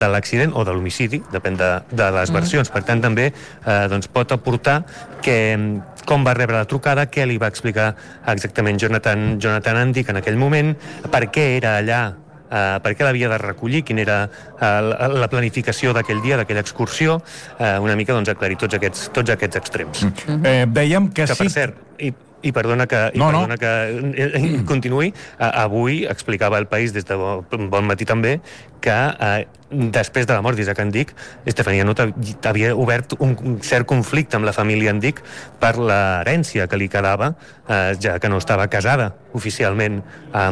de l'accident o de l'homicidi, depèn de les versions. Per tant, també pot aportar com va rebre la trucada, què li va explicar exactament Jonathan Andic en aquell moment, per què era allà, per què l'havia de recollir, quina era la planificació d'aquell dia, d'aquella excursió, una mica aclarir tots aquests extrems. Dèiem que sí... Per cert, i perdona que continuï, avui explicava El País des de bon matí també que després de la mort d'Isaac Andic, Estefania Nut havia obert un cert conflicte amb la família Andic per l'herència que li quedava, ja que no estava casada oficialment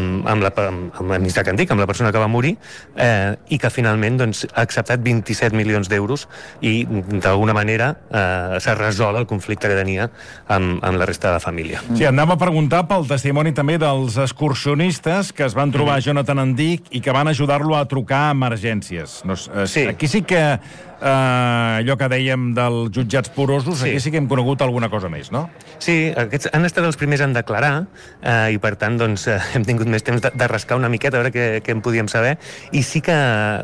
amb Isaac Andic, amb la persona que va morir, i que finalment ha acceptat 27 milions d'euros i d'alguna manera s'ha resolt el conflicte que tenia amb la resta de la família. Sí, anava a preguntar pel testimoni també dels excursionistes que es van trobar Jonathan Andic i que van ajudar-lo a trucar a emergències. Sí. Aquí sí que allò que dèiem dels jutjats porosos, aquí sí que hem conegut alguna cosa més, no? Sí, aquests han estat els primers en declarar i per tant hem tingut més temps de rascar una miqueta a veure què en podíem saber, i sí que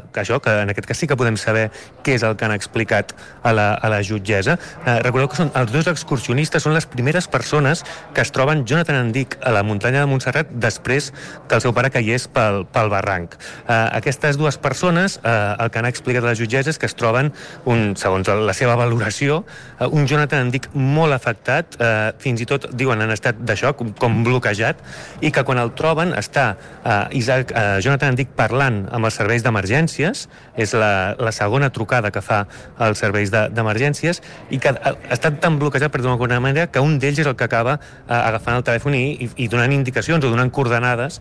en aquest cas sí que podem saber què és el que han explicat a la jutgessa. Recordeu que els dos excursionistes són les primeres persones que es troben Jonathan Andic a la muntanya de Montserrat després que el seu pare caigués pel barranc. Aquestes dues persones, el que han explicat a la jutgessa és que es troben, segons la seva valoració, un Jonathan Andic molt afectat, fins i tot, diuen, en estat de xoc, com bloquejat, i que quan el troben està Jonathan Andic parlant amb els serveis d'emergències, és la segona trucada que fa als serveis d'emergències, i que ha estat tan bloquejat, per dir-ho d'alguna manera, que un d'ells és el que acaba agafant el telèfon i donant indicacions o donant coordenades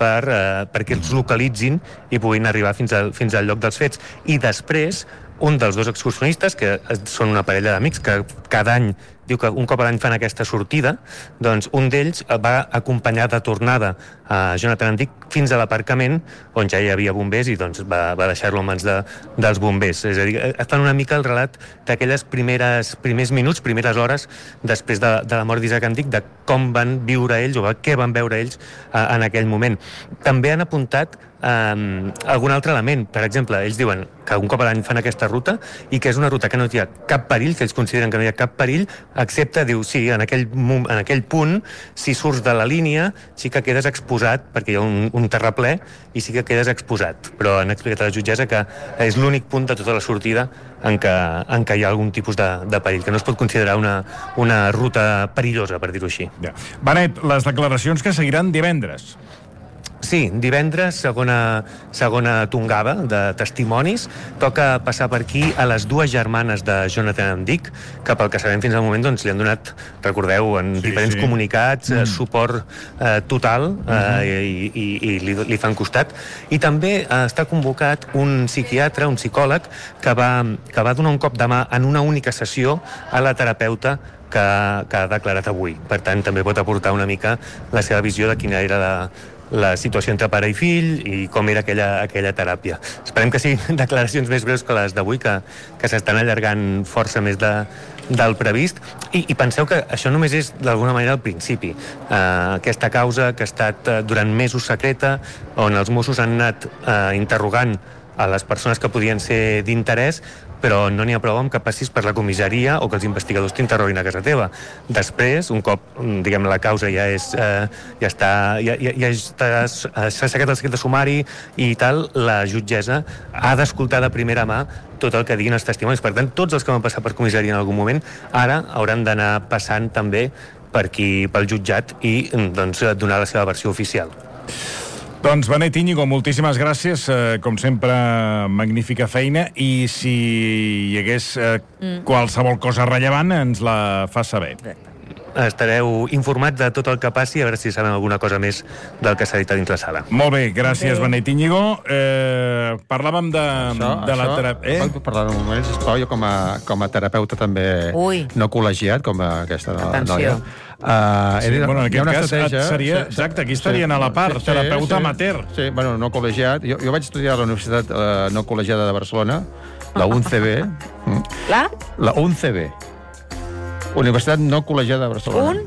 perquè els localitzin i puguin arribar fins al lloc dels fets. I després, un dels dos excursionistes, que són una parella d'amics que cada any, diu que un cop a l'any fan aquesta sortida, doncs un d'ells va acompanyar de tornada a Jonathan Andic fins a l'aparcament on ja hi havia bombers i doncs va deixar-lo en mans dels bombers. És a dir, fan una mica el relat d'aquelles primers minuts, primeres hores després de la mort d'Isaac Andic, de com van viure ells o què van veure ells en aquell moment. També han apuntat algun altre element. Per exemple, ells diuen que un cop a l'any fan aquesta ruta i que és una ruta que no hi ha cap perill, que ells consideren que no hi ha cap perill, excepte, diu, sí, en aquell punt, si surts de la línia, sí que quedes exposat, perquè hi ha un terraplè, i sí que quedes exposat. Però han explicat a la jutgessa que és l'únic punt de tota la sortida en què hi ha algun tipus de perill, que no es pot considerar una ruta perillosa, per dir-ho així. Benet, les declaracions que seguiran divendres. Sí, divendres, segona tongada de testimonis. Toca passar per aquí a les dues germanes de Jonathan Andic, que pel que sabem fins al moment li han donat, recordeu, en diferents comunicats, suport total i li fan costat. I també està convocat un psiquiatre, un psicòleg, que va donar un cop de mà en una única sessió a la terapeuta que ha declarat avui. Per tant, també pot aportar una mica la seva visió de quina era la situació entre pare i fill i com era aquella teràpia. Esperem que siguin declaracions més breus que les d'avui, que s'estan allargant força més del previst. I penseu que això només és d'alguna manera el principi. Aquesta causa que ha estat durant mesos secreta, on els Mossos han anat interrogant a les persones que podien ser d'interès, però no n'hi ha prou amb que passis per la comissaria o que els investigadors t'interroguin a casa teva. Després, un cop, diguem, la causa ja s'ha assecat el secret de sumari i tal, la jutgessa ha d'escoltar de primera mà tot el que diguin els testimonis. Per tant, tots els que van passar per comissaria en algun moment ara hauran d'anar passant també per aquí, pel jutjat, i doncs donar la seva versió oficial. Doncs Benet Íñigo, moltíssimes gràcies, com sempre, magnífica feina, i si hi hagués qualsevol cosa rellevant ens la fas saber. Estareu informats de tot el que passi, a veure si sabem alguna cosa més del que s'ha dit a dins la sala. Molt bé, gràcies, Benet Íñigo. Parlàvem de la terapeuta. Puc parlar un moment, sisplau? Jo com a terapeuta també no col·legiat, com aquesta noia. En aquest cas seria, exacte, aquí estarien a la part, terapeuta amateur. Sí, bueno, no col·legiat. Jo vaig estudiar a la Universitat No Col·legiada de Barcelona, la UNCB. La UNCB. Universitat No Col·legiada de Barcelona.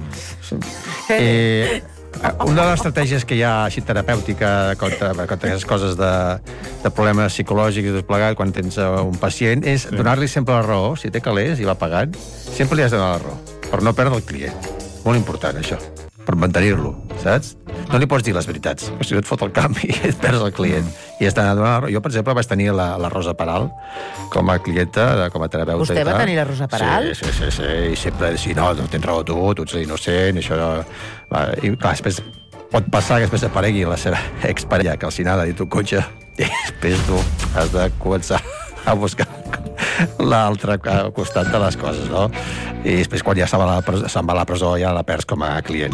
Una de les estratègies que hi ha així terapèutica contra aquestes coses de problemes psicològics i tot plegat quan tens un pacient, és donar-li sempre la raó. Si té calés i va pagant, sempre li has de donar la raó, per no perdre el client. Molt important, això, per mantenir-lo, saps? No li pots dir les veritats, perquè si no et fot el camp i et perds el client. I has d'anar a donar la raó. Jo, per exemple, vaig tenir la Rosa Peral com a clienta, com a terapeuta. Vostè va tenir la Rosa Peral? Sí, i sempre, si no tens raó tu ets innocent, això no... I clar, després pot passar que després aparegui la seva exparella calcinada i tu cotxe, i després tu has de començar a buscar l'altre costat de les coses, no? I després, quan ja se'n va a la presó, ja la perds com a client.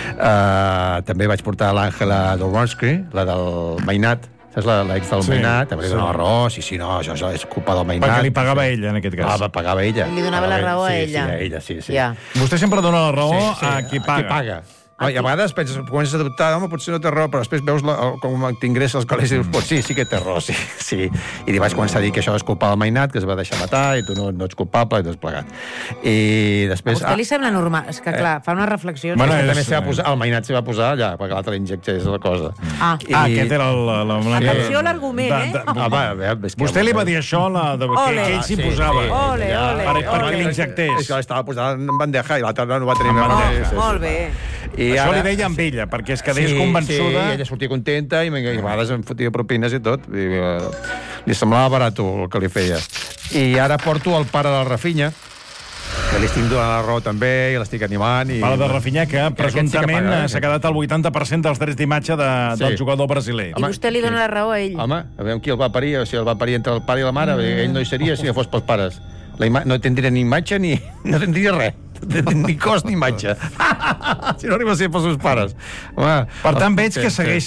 També vaig portar l'Àngela Domorsky, la del Mainat, saps, l'ex del Mainat, també li donava la raó, no, això és culpa del Mainat. Perquè li pagava ella, en aquest cas. Pagava ella. Li donava la raó a ella. Sí, a ella, sí. Vostè sempre dona la raó a qui paga. A qui paga. I a vegades comences a dubtar, home, potser no té raó, però després veus com t'ingressa els calés i dius, sí que té raó, sí. I vaig començar a dir que això és culpa del Mainat, que es va deixar matar, i tu no ets culpable, i tot plegat. I després... A vostè li sembla normal? És que, clar, fa una reflexió. Bueno, també el Mainat s'hi va posar allà, perquè l'altre injectés la cosa. Aquest era el... Atenció a l'argument, Vostè li va dir això, que ell s'hi posava. Ole. Perquè l'injectés. És que l'estava posant en bandeja i l'altre no va tenir bandeja. Molt bé. Això li deia amb ella, perquè es quedés convençuda... Sí, ella sortia contenta i a vegades em fotia propines i tot. Li semblava barat el que li feia. I ara porto el pare del Rafinha, que li estic donant la raó també i l'estic animant. Pare de Rafinha, que presumptament s'ha quedat el 80% dels drets d'imatge del jugador brasiler. I vostè li dona la raó a ell. Home, a veure qui el va parir, o sigui, el va parir entre el pare i la mare, ell no hi seria si no fos pels pares. No tindria ni imatge ni... no tindria res. Ni cos ni imatge. Si no arriba a ser pels seus pares. Per tant, veig que segueix,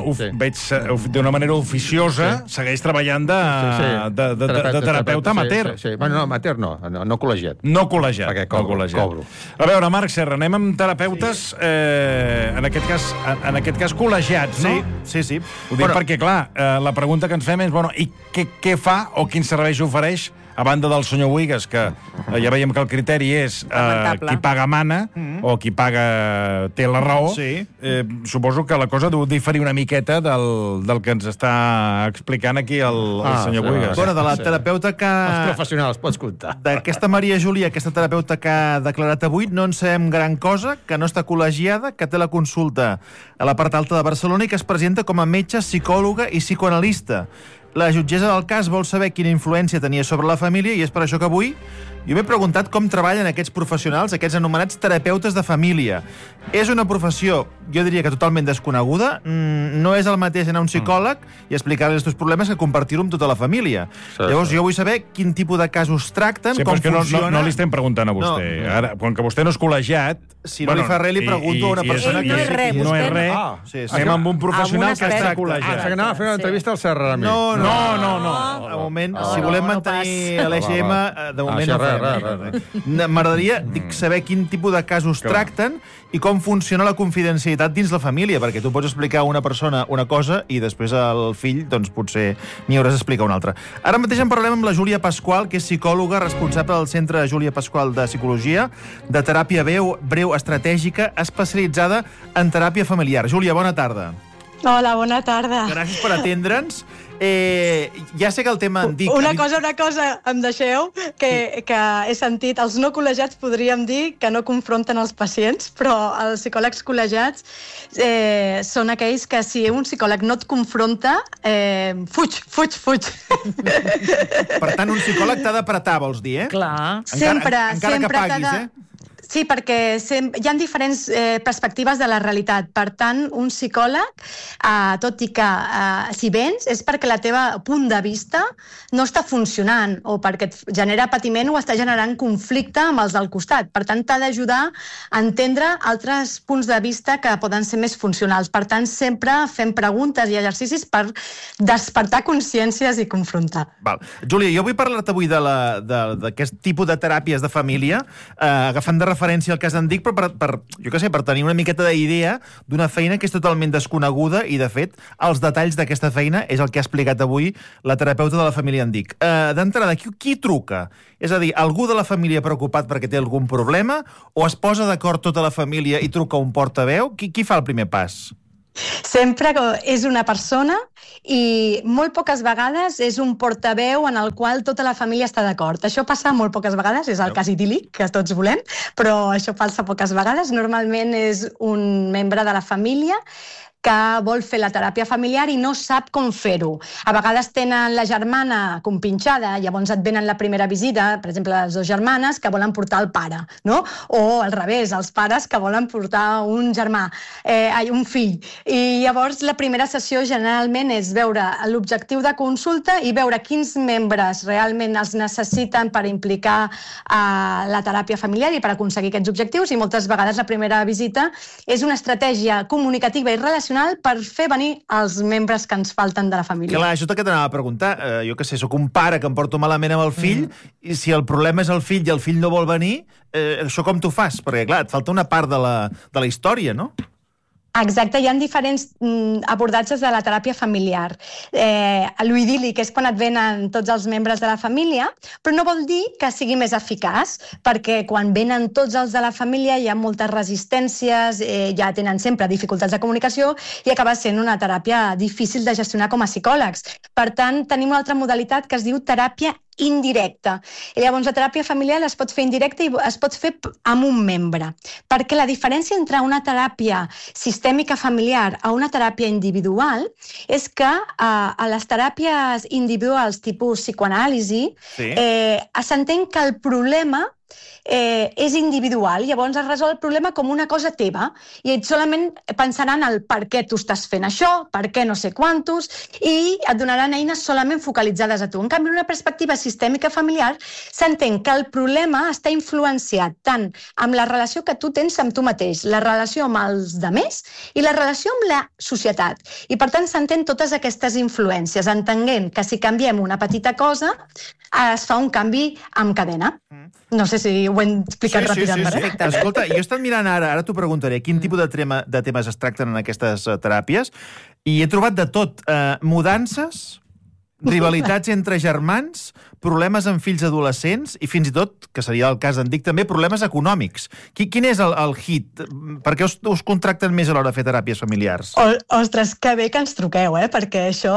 d'una manera oficiosa, segueix treballant de terapeuta amateur. Bueno, no, amateur no col·legiat. No col·legiat. Perquè cobro. A veure, Marc Serra, anem amb terapeutes, en aquest cas col·legiats, no? Sí. Ho dic perquè, clar, la pregunta que ens fem és, i què fa o quins serveis ofereix a banda del senyor Buigas, que ja veiem que el criteri és qui paga mana o qui paga té la raó, suposo que la cosa deu diferir una miqueta del que ens està explicant aquí el senyor Buigas. Bueno, de la terapeuta que... Els professionals, pots comptar. D'aquesta Maria Júlia, aquesta terapeuta que ha declarat avui, no en sabem gran cosa, que no està col·legiada, que té la consulta a la part alta de Barcelona i que es presenta com a metge, psicòloga i psicoanalista. La jutgessa del cas vol saber quina influència tenia sobre la família i és per això que avui jo m'he preguntat com treballen aquests professionals, aquests anomenats terapeutes de família. És una professió, jo diria que totalment desconeguda. No és el mateix anar a un psicòleg i explicar-li els teus problemes que compartir-ho amb tota la família. Llavors, jo vull saber quin tipus de casos tracten, com funciona... No li estem preguntant a vostè. Ara, quan que vostè no és col·legiat... Si no li fa res, li pregunto a una persona que... No és res. Anem amb un professional que està col·legiat. Anava a fer una entrevista al Serra Ramí. No. De moment, si volem mantenir l'EGM, de moment no farem. M'agradaria saber quin tipus de casos tracten i com funciona la confidencialitat dins la família, perquè tu pots explicar a una persona una cosa i després al fill, doncs potser n'hi hauràs d'explicar una altra. Ara mateix en parlem amb la Júlia Pasqual, que és psicòloga responsable del Centre Júlia Pasqual de Psicologia, de teràpia breu estratègica, especialitzada en teràpia familiar. Júlia, bona tarda. Hola, bona tarda. Gràcies per atendre'ns. Ja sé que el tema em dic... Una cosa, em deixeu, que he sentit, els no col·legiats podríem dir que no confronten els pacients, però els psicòlegs col·legiats són aquells que si un psicòleg no et confronta, fuig. Per tant, un psicòleg t'ha d'apretar, vols dir, Clar. Encara que paguis, Sí, perquè hi ha diferents perspectives de la realitat. Per tant, un psicòleg, tot i que si vens, és perquè la teva punt de vista no està funcionant o perquè et genera patiment o està generant conflicte amb els del costat. Per tant, t'ha d'ajudar a entendre altres punts de vista que poden ser més funcionals. Per tant, sempre fem preguntes i exercicis per despertar consciències i confrontar. Júlia, jo vull parlar-te avui d'aquest tipus de teràpies de família, agafant de referència al cas en dic, però per tenir una miqueta d'idea d'una feina que és totalment desconeguda i, de fet, els detalls d'aquesta feina és el que ha explicat avui la terapeuta de la família en dic. D'entrada, qui truca? És a dir, algú de la família preocupat perquè té algun problema o es posa d'acord tota la família i truca un portaveu? Qui fa el primer pas? Sempre és una persona i molt poques vegades és un portaveu en el qual tota la família està d'acord. Això passa molt poques vegades, és el cas idíl·lic que tots volem, però això passa poques vegades. Normalment és un membre de la família que vol fer la teràpia familiar i no sap com fer-ho. A vegades tenen la germana compinxada, llavors et venen la primera visita, per exemple, les dues germanes que volen portar el pare, no? O al revés, els pares que volen portar un germà, un fill. I llavors la primera sessió generalment és veure l'objectiu de consulta i veure quins membres realment els necessiten per implicar la teràpia familiar i per aconseguir aquests objectius, i moltes vegades la primera visita és una estratègia comunicativa i relacional per fer venir els membres que ens falten de la família. Clar, això és el que t'anava a preguntar. Jo què sé, sóc un pare que em porto malament amb el fill, i si el problema és el fill i el fill no vol venir, això com t'ho fas? Perquè, clar, et falta una part de la història, no? Exacte, hi ha diferents abordatges de la teràpia familiar. L'idíl·lic és quan et venen tots els membres de la família, però no vol dir que sigui més eficaç, perquè quan venen tots els de la família hi ha moltes resistències, ja tenen sempre dificultats de comunicació i acaba sent una teràpia difícil de gestionar com a psicòlegs. Per tant, tenim una altra modalitat que es diu teràpia indirecta. I llavors la teràpia familiar es pot fer indirecta i es pot fer amb un membre. Perquè la diferència entre una teràpia sistèmica familiar a una teràpia individual és que a les teràpies individuals tipus psicoanàlisi s'entén que el problema és individual, llavors es resol el problema com una cosa teva i solament pensaran el per què tu estàs fent això, per què no sé quantos, i et donaran eines solament focalitzades a tu. En canvi, en una perspectiva sistèmica familiar s'entén que el problema està influenciat tant amb la relació que tu tens amb tu mateix, la relació amb els demés i la relació amb la societat. I per tant s'entén totes aquestes influències, entenent que si canviem una petita cosa es fa un canvi en cadena. No sé si ho he explicat ràpidament. Perfecte. Escolta, jo he estat mirant ara t'ho preguntaré, quin tipus de temes es tracten en aquestes teràpies, i he trobat de tot. Mudances, rivalitats entre germans, problemes amb fills adolescents i fins i tot, que seria el cas d'en Dic també, problemes econòmics. Quin és el hit? Per què us contracten més a l'hora de fer teràpies familiars? Ostres, que bé que ens truqueu, perquè això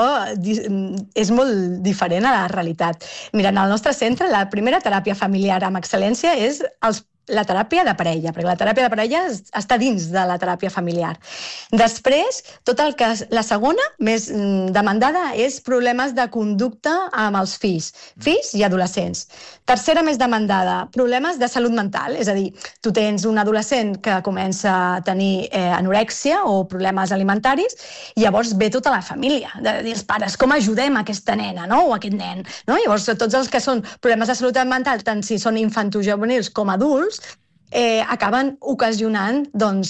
és molt diferent a la realitat. Mira, en el nostre centre, la primera teràpia familiar amb excel·lència és la teràpia de parella, perquè la teràpia de parella està dins de la teràpia familiar. Després, la segona, més demandada, és problemes de conducta amb els fills i adolescents. Tercera, més demandada, problemes de salut mental, és a dir, tu tens un adolescent que comença a tenir anorèxia o problemes alimentaris, i llavors ve tota la família, de dir als pares, com ajudem aquesta nena, no? O aquest nen, no? Llavors, tots els que són problemes de salut mental, tant si són infantojuvenils com adults, acaben ocasionant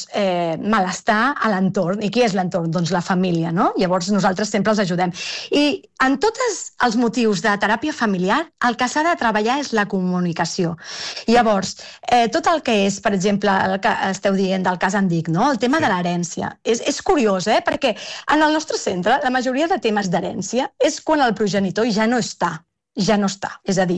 malestar a l'entorn. I qui és l'entorn? Doncs la família, no? Llavors nosaltres sempre els ajudem. I en tots els motius de teràpia familiar, el que s'ha de treballar és la comunicació. Llavors, tot el que és, per exemple, el que esteu dient del cas en Dic, no? El tema de l'herència. És curiós, perquè en el nostre centre la majoria de temes d'herència és quan el progenitor ja no està. És a dir,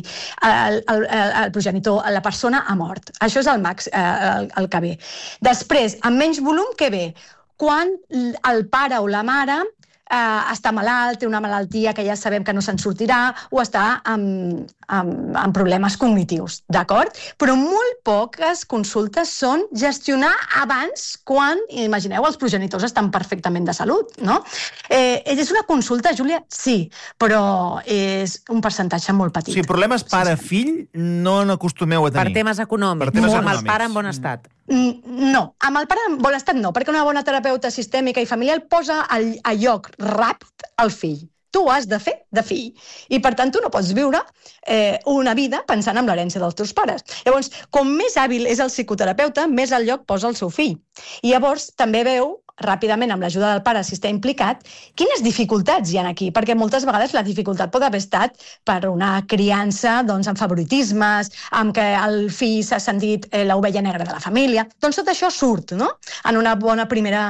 el progenitor, la persona ha mort. Això és el que ve. Després, amb menys volum, què ve? Quan el pare o la mare està malalt, té una malaltia que ja sabem que no se'n sortirà, o està amb problemes cognitius, d'acord? Però molt poques consultes són gestionar abans, quan, imagineu, els progenitors estan perfectament de salut, no? És una consulta, Júlia? Sí, però és un percentatge molt petit. Sí, problemes pare-fill no n'acostumeu a tenir. Per temes econòmics, o amb el pare en bon estat. No, amb el pare en bon estat no, perquè una bona terapeuta sistèmica i familiar posa a lloc ràpid el fill. Tu ho has de fer de fill. I, per tant, tu no pots viure una vida pensant en l'herència dels teus pares. Llavors, com més hàbil és el psicoterapeuta, més al lloc posa el seu fill. I llavors també veu ràpidament, amb l'ajuda del pare, si està implicat, quines dificultats hi ha aquí, perquè moltes vegades la dificultat pot haver estat per una criança amb favoritismes, amb que el fill s'ha sentit l'ovella negra de la família. Doncs tot això surt, no?, en una bona primera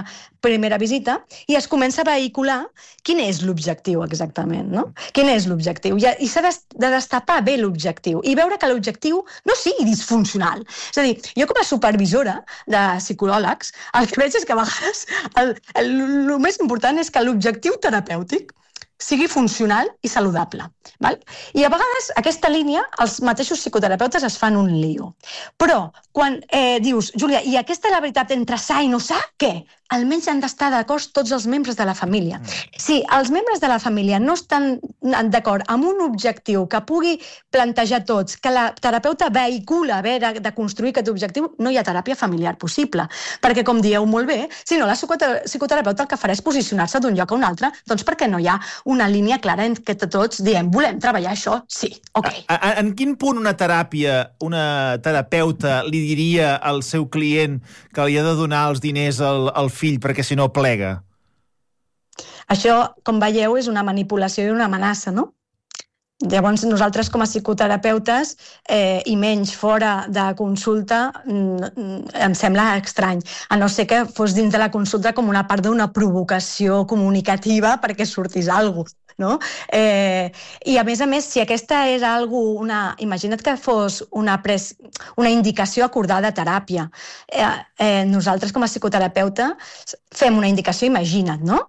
primera visita i es comença a vehicular quin és l'objectiu exactament, no? Quin és l'objectiu? I s'ha de destapar bé l'objectiu i veure que l'objectiu no sigui disfuncional. És a dir, jo com a supervisora de psicòlegs, el que veig és que a vegades el més important és que l'objectiu terapèutic sigui funcional i saludable. Val? I a vegades aquesta línia els mateixos psicoterapeutes es fan un lío. Però quan dius, Júlia, i aquesta és la veritat entre sa i no sa, què? Almenys han d'estar d'acord tots els membres de la família. Si els membres de la família no estan d'acord amb un objectiu que pugui plantejar tots, que la terapeuta vehicula haver de construir aquest objectiu, no hi ha teràpia familiar possible. Perquè, com dieu molt bé, si no, la psicoterapeuta el que farà és posicionar-se d'un lloc a un altre, doncs perquè no hi ha una línia clara en què tots diem, volem treballar això? Sí, ok. En quin punt una terapeuta li diria al seu client que li ha de donar els diners al fill perquè si no plega? Això, com veieu, és una manipulació i una amenaça, no? Llavors, nosaltres com a psicoterapeutes, i menys fora de consulta, em sembla estrany. A no ser que fos dins de la consulta com una part d'una provocació comunicativa perquè sortís alguna cosa. No? I a més, si aquesta és imagina't que fos una indicació acordada de teràpia. Nosaltres com a psicoterapeuta fem una indicació, imagina't, no?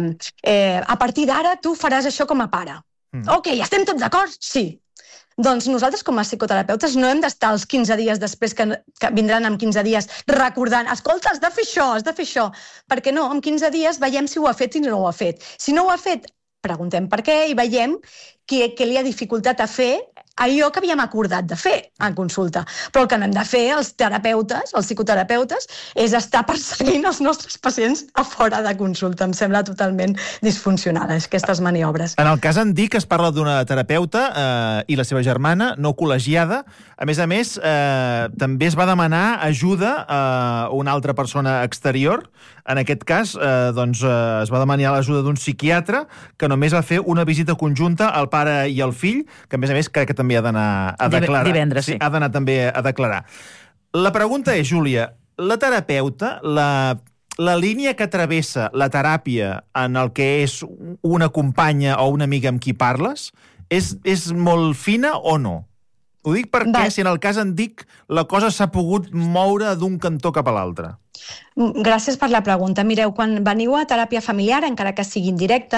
A partir d'ara tu faràs això com a pare. Ok, estem tots d'acord? Sí. Doncs nosaltres com a psicoterapeutes no hem d'estar els 15 dies després que vindran en 15 dies recordant, escolta, has de fer això, perquè no, en 15 dies veiem si ho ha fet i no ho ha fet. Si no ho ha fet, preguntem per què i veiem què li ha dificultat a fer allò que havíem acordat de fer en consulta. Però el que no hem de fer els terapeutes, els psicoterapeutes, és estar perseguint els nostres pacients a fora de consulta. Em sembla totalment disfuncional, aquestes maniobres. En el cas en Dic es parla d'una terapeuta i la seva germana, no col·legiada. A més, també es va demanar ajuda a una altra persona exterior. En aquest cas, es va demanar l'ajuda d'un psiquiatre que només va fer una visita conjunta al pare i al fill, que a més crec que també ha d'anar a declarar. Divendres, sí. Ha d'anar també a declarar. La pregunta és, Júlia, la terapeuta, la línia que travessa la teràpia en el que és una companya o una amiga amb qui parles, és molt fina o no? Ho dic perquè, si en el cas en Dic, la cosa s'ha pogut moure d'un cantó cap a l'altre. Gràcies per la pregunta. Mireu, quan veniu a teràpia familiar, encara que sigui indirecta,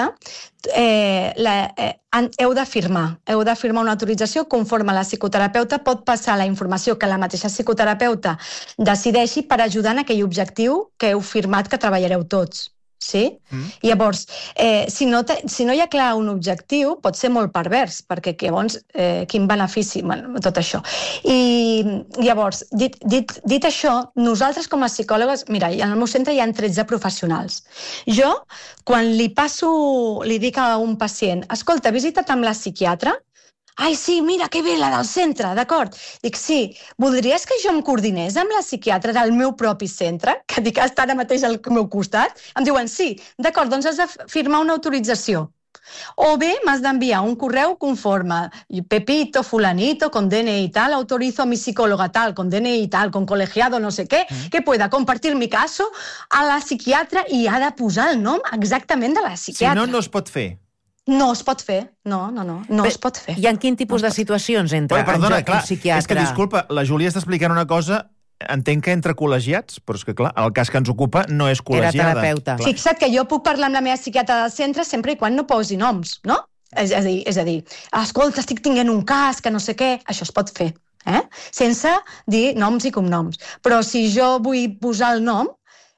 heu de firmar una autorització conforme la psicoterapeuta pot passar la informació que la mateixa psicoterapeuta decideixi per ajudar en aquell objectiu que heu firmat que treballareu tots. Sí? Llavors, si no hi ha clar un objectiu, pot ser molt pervers, perquè llavors quin benefici, tot això. I llavors, dit això, nosaltres com a psicòlogues, mira, en el meu centre hi ha 13 professionals. Jo, quan li dic a un pacient, escolta, visita't amb la psiquiatra. Ai, sí, mira, que bé, la del centre, d'acord. Dic, sí, voldries que jo em coordinés amb la psiquiatra del meu propi centre, que dic, està ara mateix al meu costat? Em diuen, sí, d'acord, doncs has de firmar una autorització. O bé m'has d'enviar un correu conforme, Pepito, fulanito, con DNI tal, autorizo a mi psicóloga tal, con DNI tal, con colegiado no sé què, que pueda compartir mi caso a la psiquiatra i ha de posar el nom exactament de la psiquiatra. Si no, no es pot fer. No es pot fer, no es pot fer. I en quin tipus de situacions entra en joc un psiquiatre? És que, disculpa, la Júlia està explicant una cosa, entenc que entre col·legiats, però és que, clar, el cas que ens ocupa no és col·legiada. Era terapeuta. Fixa't que jo puc parlar amb la meva psiquiatra del centre sempre i quan no posi noms, no? És a dir, escolta, estic tinguent un cas, que no sé què, això es pot fer, sense dir noms i cognoms. Però si jo vull posar el nom,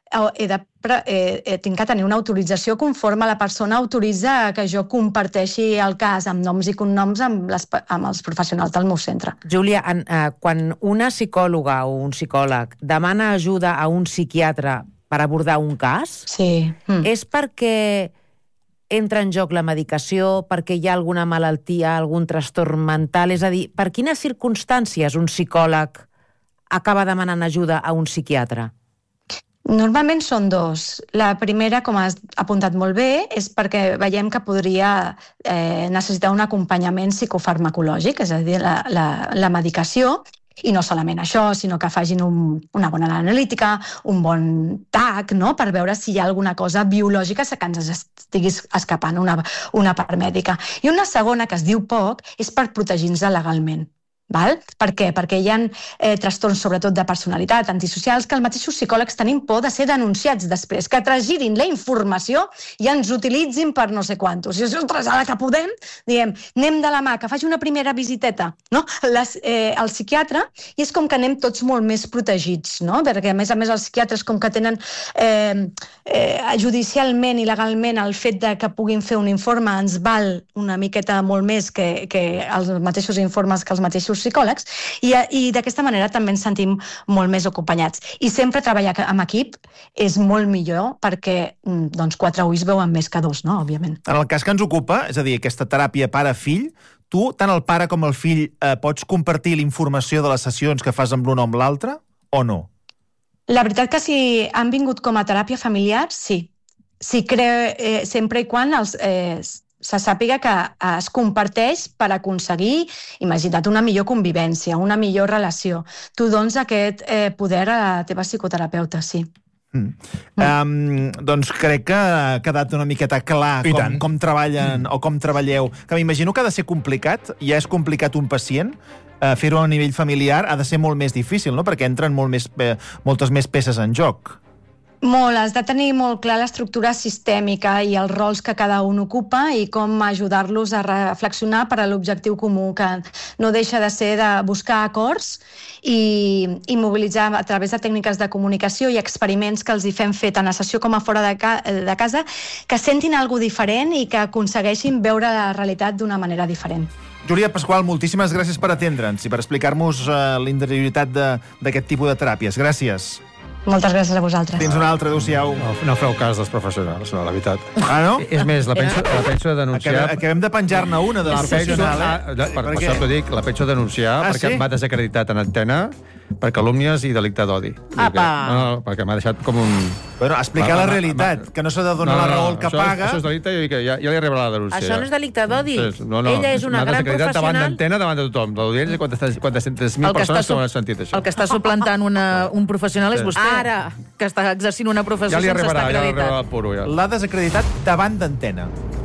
tinc que tenir una autorització conforme la persona autoritza que jo comparteixi el cas amb noms i cognoms amb els professionals del meu centre. Júlia, quan una psicòloga o un psicòleg demana ajuda a un psiquiatre per abordar un cas, és perquè entra en joc la medicació, perquè hi ha alguna malaltia, algun trastorn mental? És a dir, per quines circumstàncies un psicòleg acaba demanant ajuda a un psiquiatre? Normalment són dos. La primera, com has apuntat molt bé, és perquè veiem que podria necessitar un acompanyament psicofarmacològic, és a dir, la medicació, I no solament això, sinó que facin una bona analítica, un bon TAC, no?, per veure si hi ha alguna cosa biològica que ens estigui escapant, una part mèdica. I una segona, que es diu poc, és per protegir-nos legalment. Val? Per què? Perquè hi ha trastorns, sobretot de personalitat, antisocials, que els mateixos psicòlegs tenim por de ser denunciats després, que trasgirin la informació i ens utilitzin per no sé quantos. I ostres, ara que podem, diem, anem de la mà, que faci una primera visiteta, no?, al psiquiatre, i és com que anem tots molt més protegits, no?, perquè a més els psiquiatres com que tenen judicialment i legalment el fet de que puguin fer un informe ens val una miqueta molt més que els mateixos informes que els mateixos psicòlegs, i d'aquesta manera també ens sentim molt més acompanyats. I sempre treballar amb equip és molt millor perquè 4 ulls veuen més que 2, no?, òbviament. En el cas que ens ocupa, és a dir, aquesta teràpia pare-fill, tu, tant el pare com el fill, pots compartir la informació de les sessions que fas amb l'un o amb l'altre, o no? La veritat que si han vingut com a teràpia familiar, sí. Sí, sempre i quan se sàpiga que es comparteix per aconseguir, imagina't, una millor convivència, una millor relació. Tu dones aquest poder a la teva psicoterapeuta, sí. Doncs crec que ha quedat una miqueta clar com treballen o com treballeu, que m'imagino que ha de ser complicat. Ja és complicat un pacient, fer-ho a nivell familiar ha de ser molt més difícil, no?, perquè entren moltes més peces en joc. Molt, has de tenir molt clar l'estructura sistèmica i els rols que cada un ocupa i com ajudar-los a reflexionar per a l'objectiu comú, que no deixa de ser de buscar acords i mobilitzar a través de tècniques de comunicació i experiments que els hi fem fer tant a sessió com a fora de casa, que sentin alguna cosa diferent i que aconsegueixin veure la realitat d'una manera diferent. Júlia Pasqual, moltíssimes gràcies per atendre'ns i per explicar-nos la interioritat d'aquest tipus de teràpies. Gràcies. Moltes gràcies a vosaltres. Fins una altra, adéu-siau. No feu cas dels professionals, no, la veritat. Ah, no? És més, la penso denunciar... Acabem de penjar-ne una de les professionals. Per això t'ho dic, la penso denunciar perquè m'ha desacreditat en antena per calúmnies i delicte d'odi. No, perquè m'ha deixat com un... Bueno, explicar la realitat, que no s'ha de donar la raó al que paga. Això és delicte i ja li arribarà la denúncia. Això no és delicte d'odi. Ella és una gran professional. M'ha desacreditat davant d'antena, davant de tothom. L'audiència, quantes 100.000 persones que ho han sentit, això. El que està suplantant un professional és vostè. Ara, que està exercint una professió sense estar acreditat. Ja li arribarà el puro, ja. L'ha desacreditat davant d'antena.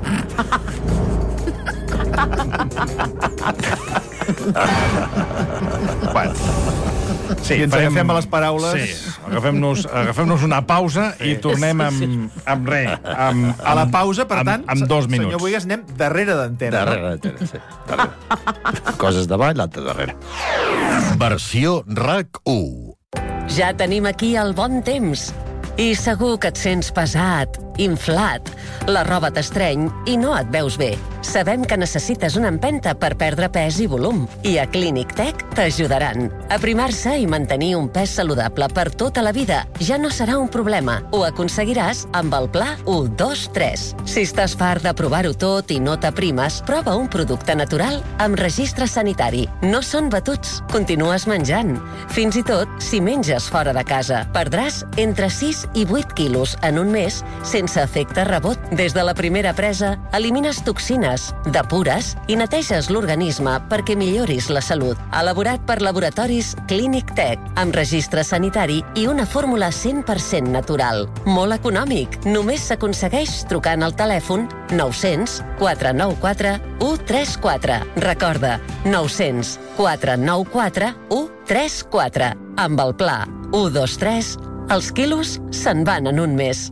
Bueno. Sí, ens agafem a les paraules. Sí, agafem-nos una pausa i tornem amb res. A la pausa, per tant, amb 2 minuts. Senyor Boigas, anem darrere d'antena. Darrere d'antena, sí. Coses davall, l'altre darrere. Versió RAC1. Ja tenim aquí el bon temps. I segur que et sents pesat, inflat, la roba t'estreny i no et veus bé. Sabem que necessites una empenta per perdre pes i volum. I a Clínic Tec t'ajudaran. Aprimar-se i mantenir un pes saludable per tota la vida ja no serà un problema. Ho aconseguiràs amb el Pla 1, 2, 3. Si estàs fart de provar-ho tot i no t'aprimes, prova un producte natural amb registre sanitari. No són batuts. Continues menjant. Fins i tot si menges fora de casa. Perdràs entre 6 i 8 quilos en un mes sense efecte rebot. Des de la primera presa, elimines toxines, depures i neteges l'organisme perquè milloris la salut. Elaborat per laboratoris Clínic Tec, amb registre sanitari i una fórmula 100% natural. Molt econòmic. Només s'aconsegueix trucant al telèfon 900 494 134. Recorda, 900 494 134. Amb el Pla 1, 2, 3, els quilos se'n van en un mes.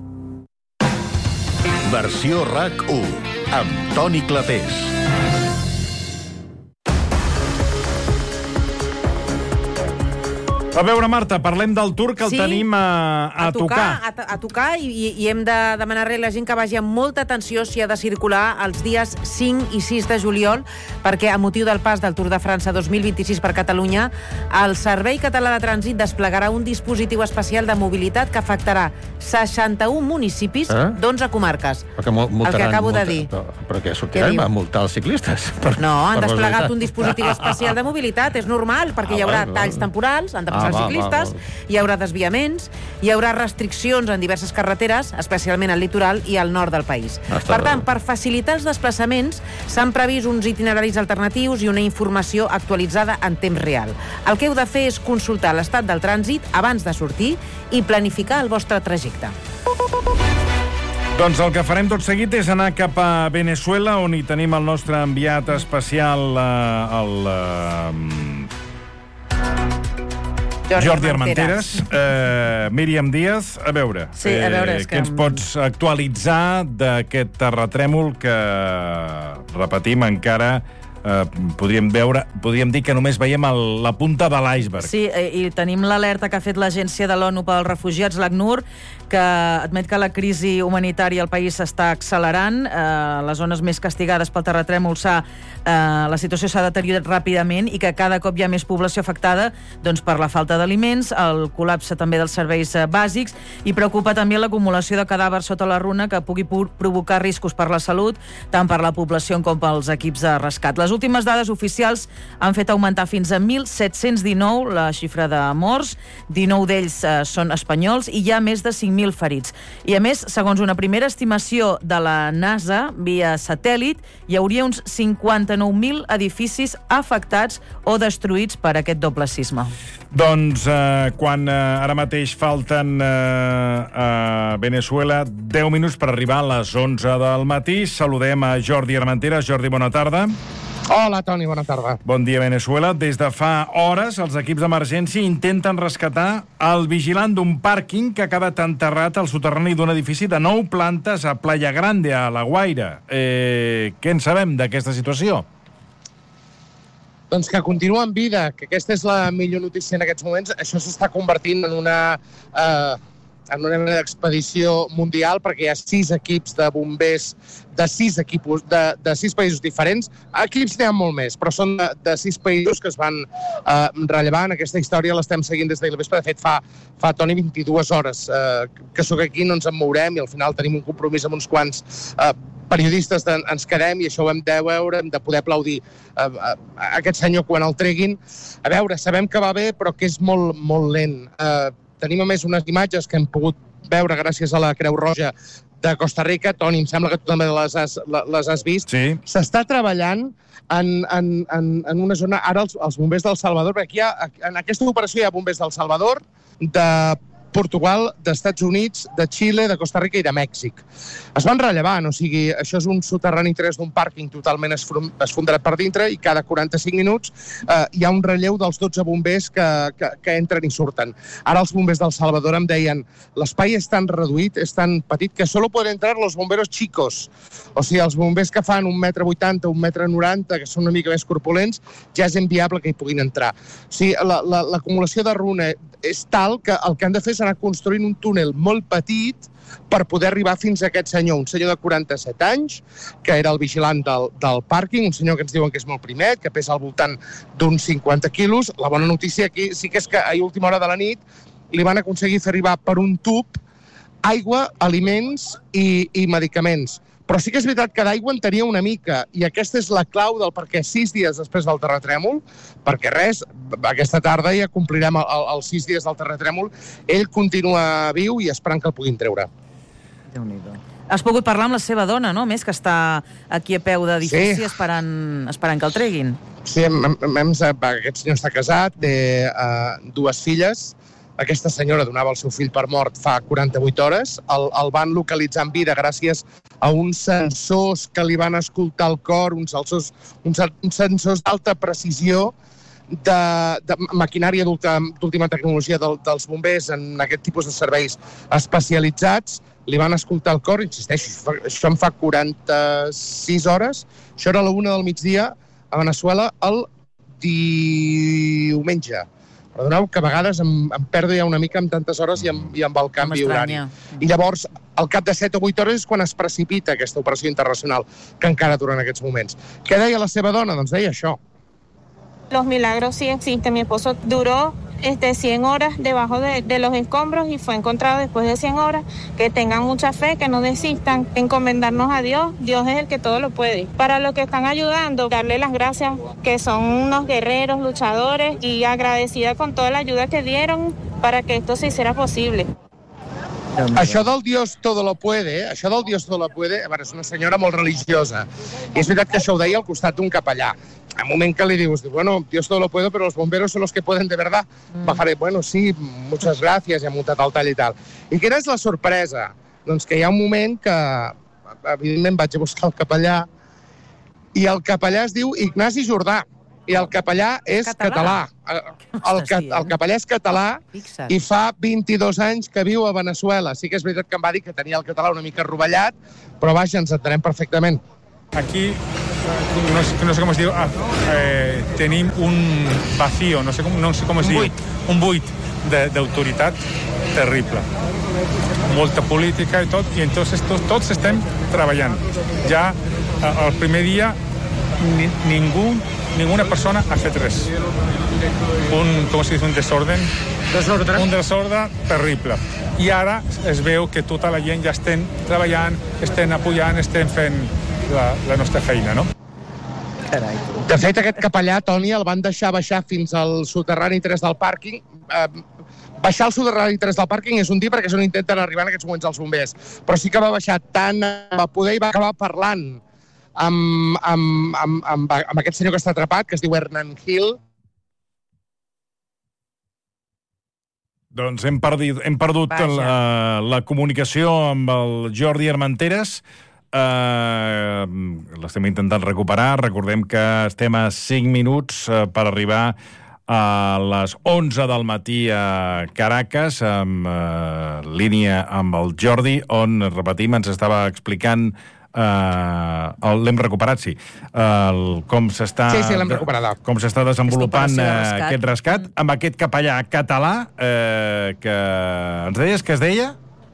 Versió RAC1, amb Toni Clapés. A veure, Marta, parlem del tour que el tenim a tocar. A tocar i hem de demanar-li a la gent que vagi amb molta atenció si ha de circular els dies 5 i 6 de juliol, perquè a motiu del pas del Tour de França 2026 per Catalunya, el Servei Català de Trànsit desplegarà un dispositiu especial de mobilitat que afectarà 61 municipis d'11 comarques. El que acabo de dir. Però què sortirem a multar els ciclistes? No, han desplegat un dispositiu especial de mobilitat, és normal, perquè hi haurà talls temporals, han de passar als ciclistes, hi haurà desviaments, hi haurà restriccions en diverses carreteres, especialment al litoral i al nord del país. Per tant, per facilitar els desplaçaments, s'han previst uns itineraris alternatius i una informació actualitzada en temps real. El que heu de fer és consultar l'estat del trànsit abans de sortir i planificar el vostre trajecte. Doncs el que farem tot seguit és anar cap a Venezuela, on hi tenim el nostre enviat especial, Jordi Armenteres. Míriam Díaz, a veure, què ens pots actualitzar d'aquest terratrèmol que, repetim, encara podríem dir que només veiem la punta de l'iceberg. Sí, i tenim l'alerta que ha fet l'Agència de l'ONU pels Refugiats, l'ACNUR, que admet que la crisi humanitària al país s'està accelerant. Les zones més castigades pel terratrèmol la situació s'ha deteriorat ràpidament i que cada cop hi ha més població afectada per la falta d'aliments, el col·lapse també dels serveis bàsics, i preocupa també l'acumulació de cadàvers sota la runa que pugui provocar riscos per la salut, tant per la població com pels equips de rescat. Les últimes dades oficials han fet augmentar fins a 1.719 la xifra de morts, 19 d'ells són espanyols i hi ha més de 5.000 ferits. I a més, segons una primera estimació de la NASA, via satèl·lit, hi hauria uns 59.000 edificis afectats o destruïts per aquest doble sisme. Doncs quan ara mateix falten a Venezuela 10 minuts per arribar a les 11 del matí, saludem a Jordi Armenteres. Jordi, bona tarda. Hola, Toni, bona tarda. Bon dia, Venezuela. Des de fa hores, els equips d'emergència intenten rescatar el vigilant d'un pàrquing que ha quedat enterrat al soterrani d'un edifici de 9 plantes a Playa Grande, a La Guaira. Què en sabem d'aquesta situació? Doncs que continua en vida, que aquesta és la millor notícia en aquests moments. Això s'està convertint en una expedició mundial, perquè hi ha 6 equips de bombers de 6 països diferents. Equips n'hi ha molt més, però són de 6 països que es van rellevar en aquesta història. L'estem seguint des d'ahir al vespre. De fet, fa Toni, 22 hores que sóc aquí, no ens en mourem, i al final tenim un compromís amb uns quants periodistes, ens quedem, i això ho hem de veure, hem de poder aplaudir aquest senyor quan el treguin. A veure, sabem que va bé, però que és molt, molt lent. Tenim, a més, unes imatges que hem pogut veure gràcies a la Creu Roja de Costa Rica. Toni, em sembla que tu també les has vist. Sí. S'està treballant en una zona... Ara els bombers del Salvador, perquè en aquesta operació hi ha bombers del Salvador, de Portugal, d'Estats Units, de Xile, de Costa Rica i de Mèxic. Es van rellevant, o sigui, això és un soterrani 3 d'un pàrquing totalment esfondrat per dintre, i cada 45 minuts hi ha un relleu dels 12 bombers que entren i surten. Ara els bombers del Salvador em deien l'espai és tan reduït, és tan petit, que solo poden entrar los bomberos chicos. O sigui, els bombers que fan 1,80 m, 1,90 m, que són una mica més corpulents, ja és inviable que hi puguin entrar. O sigui, l'acumulació de runa és tal que el que han de fer és anar construint un túnel molt petit per poder arribar fins a aquest senyor, un senyor de 47 anys, que era el vigilant del pàrquing, un senyor que ens diuen que és molt primet, que pesa al voltant d'uns 50 quilos. La bona notícia aquí sí que és que a última hora de la nit li van aconseguir fer arribar per un tub aigua, aliments i medicaments. Però sí que és veritat que d'aigua en tenia una mica, i aquesta és la clau del perquè 6 dies després del terratrèmol, perquè res, aquesta tarda ja complirem els 6 dies del terratrèmol, ell continua viu i esperant que el puguin treure. Déu-n'hi-do. Has pogut parlar amb la seva dona, no?, més que està aquí a peu d'edifici esperant que el treguin. Sí, aquest senyor està casat, té 2 filles. Aquesta senyora donava el seu fill per mort fa 48 hores. El van localitzar en vida gràcies a uns sensors que li van escoltar el cor, uns sensors d'alta precisió, de maquinària d'última tecnologia dels bombers en aquest tipus de serveis especialitzats. Li van escoltar el cor, insisteixo, això en fa 46 hores. Això era a la 1 del migdia a Venezuela el diumenge. Perdoneu, que a vegades em perdo ja una mica amb tantes hores i amb el canvi horari. I llavors, al cap de 7 o 8 hores és quan es precipita aquesta operació internacional, que encara dura en aquests moments. Què deia la seva dona? Doncs deia això. Los milagros sí existen. Mi esposo duró 100 horas debajo de los escombros y fue encontrado después de 100 horas. Que tengan mucha fe, que no desistan, encomendarnos a Dios. Dios es el que todo lo puede. Para los que están ayudando, darle las gracias, que son unos guerreros, luchadores, y agradecida con toda la ayuda que dieron para que esto se hiciera posible. Això del Dios todo lo puede, a veure, és una senyora molt religiosa. I és veritat que això ho deia al costat d'un capellà. En un moment que li dius, bueno, Dios todo lo puede, pero los bomberos son los que pueden de verdad. Va fer, bueno, sí, muchas gracias, i ha muntat el tall i tal. I quina és la sorpresa? Doncs que hi ha un moment que, evidentment, vaig a buscar el capellà, i el capellà es diu Ignasi Jordà, i el capellà és català. El capellà és català i fa 22 anys que viu a Venezuela. Sí que és veritat que em va dir que tenia el català una mica rovellat, però vaja, ens entenem perfectament. Aquí, no sé com es diu, tenim un vacío, no sé com es diu, un buit d'autoritat terrible. Molta política i tot, i entonces tots estem treballant. Ja el primer dia ninguna persona ha fet res. Com se diu, un desorden? Un desordre terrible. I ara es veu que tota la gent ja estem treballant, estem apoyant, estem fent la nostra feina, no? De fet, aquest capellà, Toni, el van deixar baixar fins al soterrani 3 del pàrquing. Baixar al soterrani 3 del pàrquing és un dia perquè és on intenten arribar en aquests moments els bombers. Però sí que va baixar tant a poder i va acabar parlant amb aquest senyor que està atrapat, que es diu Hernán Gil. Doncs hem perdut la comunicació amb el Jordi Armenteres. L'estem intentant recuperar. Recordem que estem a 5 minuts per arribar a les 11 del matí a Caracas, amb línia amb el Jordi, on, repetim, ens estava explicant l'hem recuperat, sí. Com s'està desenvolupant aquest rescat amb aquest capellà català que ens deies que es deia?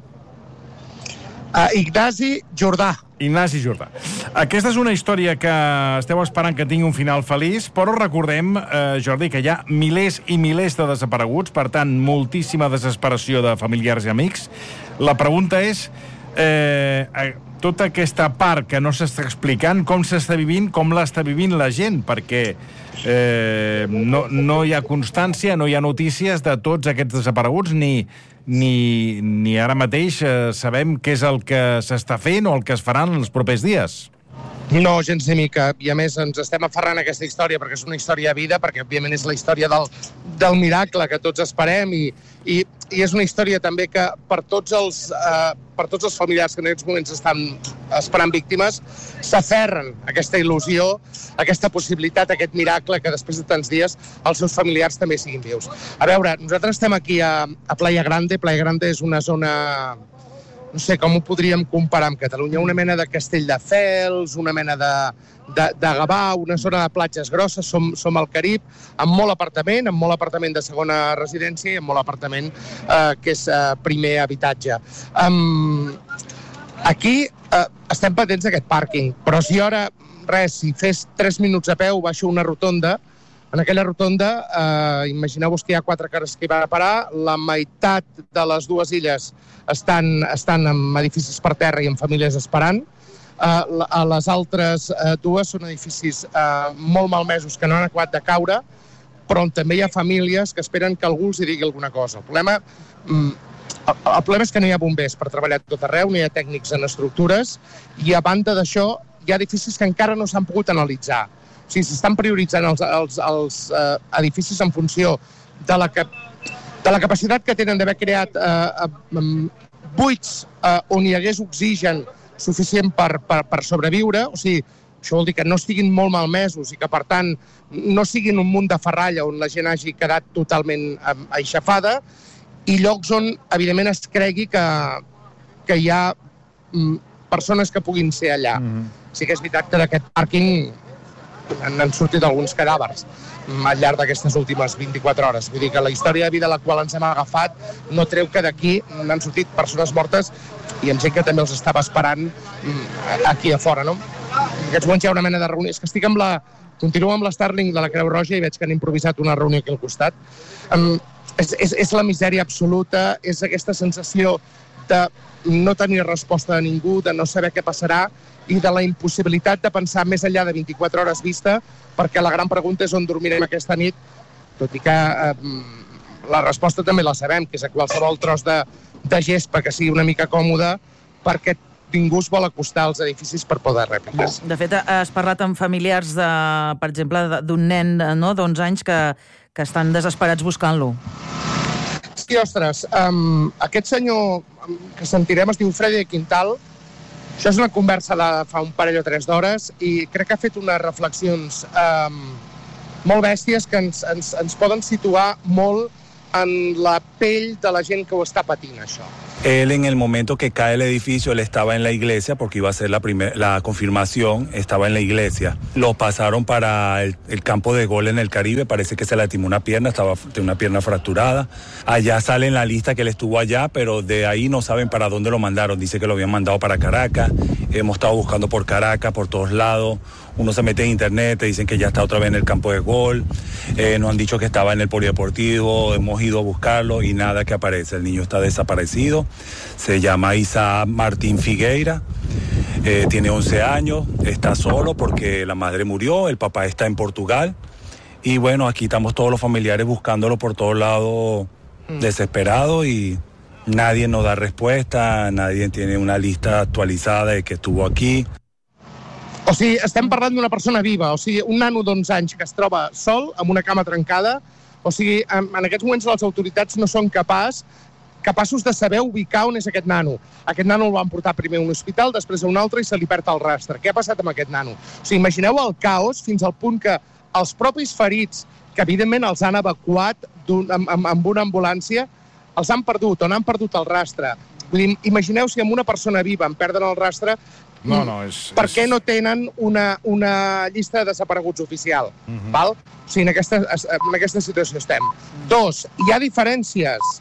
Ignasi Jordà. Ignasi Jordà. Aquesta és una història que esteu esperant que tingui un final feliç, però recordem, Jordi, que hi ha milers i milers de desapareguts, per tant, moltíssima desesperació de familiars i amics. La pregunta és tota aquesta part que no s'està explicant, com s'està vivint, com l'està vivint la gent, perquè no hi ha constància, no hi ha notícies de tots aquests desapareguts, ni ara mateix sabem què és el que s'està fent o el que es faran en els propers dies. No, gens ni mica. I a més ens estem aferrant a aquesta història perquè és una història de vida, perquè òbviament és la història del miracle que tots esperem i és una història també que per tots els familiars que en aquests moments estan esperant víctimes s'aferren a aquesta il·lusió, a aquesta possibilitat, a aquest miracle que després de tants dies els seus familiars també siguin vius. A veure, nosaltres estem aquí a Playa Grande. Playa Grande és una zona... No sé, com ho podríem comparar amb Catalunya? Una mena de Castelldefels, una mena de Gavà, una zona de platges grosses, som al Carib, amb molt apartament de segona residència i amb molt apartament que és primer habitatge. Aquí estem patents d'aquest pàrquing, però si ara, si fes 3 minuts a peu, baixo una rotonda, en aquella rotonda, imagineu-vos que hi ha 4 carrers que hi van a parar, la meitat de les dues illes estan en edificis per terra i en famílies esperant. Les altres dues són edificis molt malmesos que no han acabat de caure, però on també hi ha famílies que esperen que algú els digui alguna cosa. El problema és que no hi ha bombers per treballar tot arreu, no hi ha tècnics en estructures, i a banda d'això hi ha edificis que encara no s'han pogut analitzar. O sigui, s'estan prioritzant els edificis en funció de la capacitat que tenen d'haver creat buits on hi hagués oxigen suficient per sobreviure. O sigui, això vol dir que no estiguin molt malmesos i que, per tant, no siguin un munt de ferralla on la gent hagi quedat totalment aixafada, i llocs on, evidentment, es cregui que hi ha persones que puguin ser allà. Sí que és veritat que d'aquest pàrquing n'han sortit alguns cadàvers al llarg d'aquestes últimes 24 hores. Vull dir que la història de vida a la qual ens hem agafat no treu que d'aquí n'han sortit persones mortes i amb gent que també els estava esperant aquí a fora, no? En aquests moments hi ha una mena de reunió. És que continuo amb l'Starlink de la Creu Roja i veig que han improvisat una reunió aquí al costat. És la misèria absoluta, és aquesta sensació de no tenir resposta de ningú, de no saber què passarà i de la impossibilitat de pensar més enllà de 24 hores vista, perquè la gran pregunta és on dormirem aquesta nit, tot i que la resposta també la sabem, que és a qualsevol tros de gespa que sigui una mica còmode, perquè ningú es vol acostar als edificis per por de rèpliques. De fet, has parlat amb familiars, per exemple, d'un nen d'11 anys que estan desesperats buscant-lo. Sí, ostres, aquest senyor que sentirem es diu Freddy Quintal. Això és una conversa de fa un parell o 3 d'hores i crec que ha fet unes reflexions molt bèsties que ens poden situar molt en la pell de la gent que ho està patint, això. Él, en el momento que cae el edificio, él estaba en la iglesia porque iba a ser la confirmación, estaba en la iglesia. Lo pasaron para el campo de gol en el Caribe, parece que se lastimó una pierna, tenía una pierna fracturada. Allá sale en la lista que él estuvo allá, pero de ahí no saben para dónde lo mandaron. Dice que lo habían mandado para Caracas. Hemos estado buscando por Caracas, por todos lados. Uno se mete en internet, te dicen que ya está otra vez en el campo de gol. Nos han dicho que estaba en el polideportivo, hemos ido a buscarlo y nada que aparece. El niño está desaparecido. Se llama Isa Martín Figueira, tiene 11 años, está solo porque la madre murió, el papá está en Portugal. Y bueno, aquí estamos todos los familiares buscándolo por todos lados, desesperados, y nadie nos da respuesta, nadie tiene una lista actualizada de que estuvo aquí. O sigui, estem parlant d'una persona viva, o sigui, un nano d'11 anys que es troba sol, amb una cama trencada. O sigui, en aquests moments les autoritats no són capaços de saber ubicar on és aquest nano. Aquest nano el van portar primer a un hospital, després a un altre i se li perd el rastre. Què ha passat amb aquest nano? O sigui, imagineu el caos fins al punt que els propis ferits, que evidentment els han evacuat amb una ambulància, els han perdut o n'han perdut el rastre. Vull dir, imagineu si amb una persona viva en perden el rastre, per què no tenen una llista de desapareguts oficial? Val? O sigui, en aquesta situació estem. 2, hi ha diferències.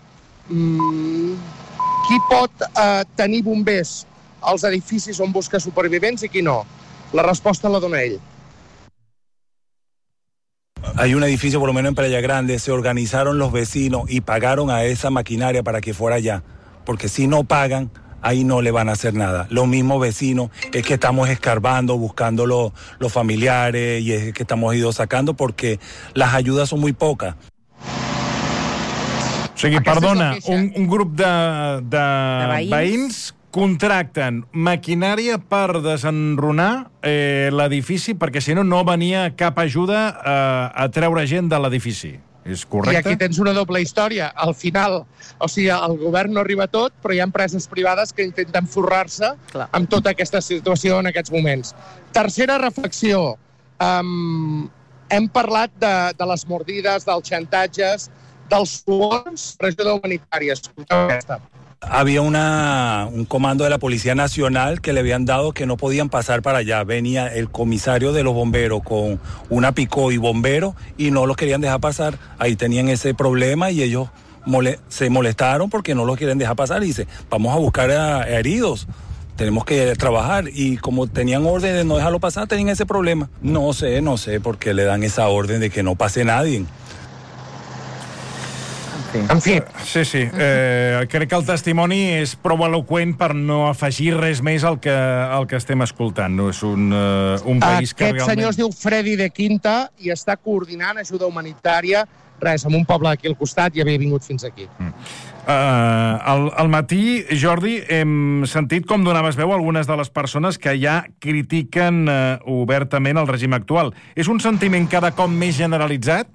Qui pot tenir bombers als edificis on busca supervivents i qui no? La resposta la dona ell. Hay un edificio, por lo menos en Playa Grande, se organizaron los vecinos y pagaron a esa maquinaria para que fuera allá. Porque si no pagan, ahí no le van a hacer nada. Los mismos vecinos es que estamos escarbando, buscando los familiares, y es que estamos ido sacando porque las ayudas son muy pocas. O sigui, perdona, un grup de veïns contracten maquinària per desenrunar l'edifici perquè si no, no venia cap ajuda a treure gent de l'edifici. És correcte? I aquí tens una doble història. Al final, o sigui, el govern no arriba a tot, però hi ha empreses privades que intenten forrar-se amb tota aquesta situació en aquests moments. Tercera reflexió. Hem parlat de les mordides, dels xantatges, dels suborns per ajuda humanitària. Escolteu aquesta. Había un comando de la Policía Nacional que le habían dado que no podían pasar para allá. Venía el comisario de los bomberos con una picó y bombero y no los querían dejar pasar. Ahí tenían ese problema y ellos se molestaron porque no los quieren dejar pasar. Y dice, vamos a buscar a heridos. Tenemos que trabajar. Y como tenían orden de no dejarlo pasar, tenían ese problema. No sé por qué le dan esa orden de que no pase nadie. En fi. Sí. Crec que el testimoni és prou eloqüent per no afegir res més al que estem escoltant. No és un país que realment... Aquest senyor es diu Freddy de Quinta i està coordinant ajuda humanitària, en un poble aquí al costat, i havia vingut fins aquí. Al matí, Jordi, hem sentit com donaves veu a algunes de les persones que ja critiquen obertament el règim actual. És un sentiment cada cop més generalitzat?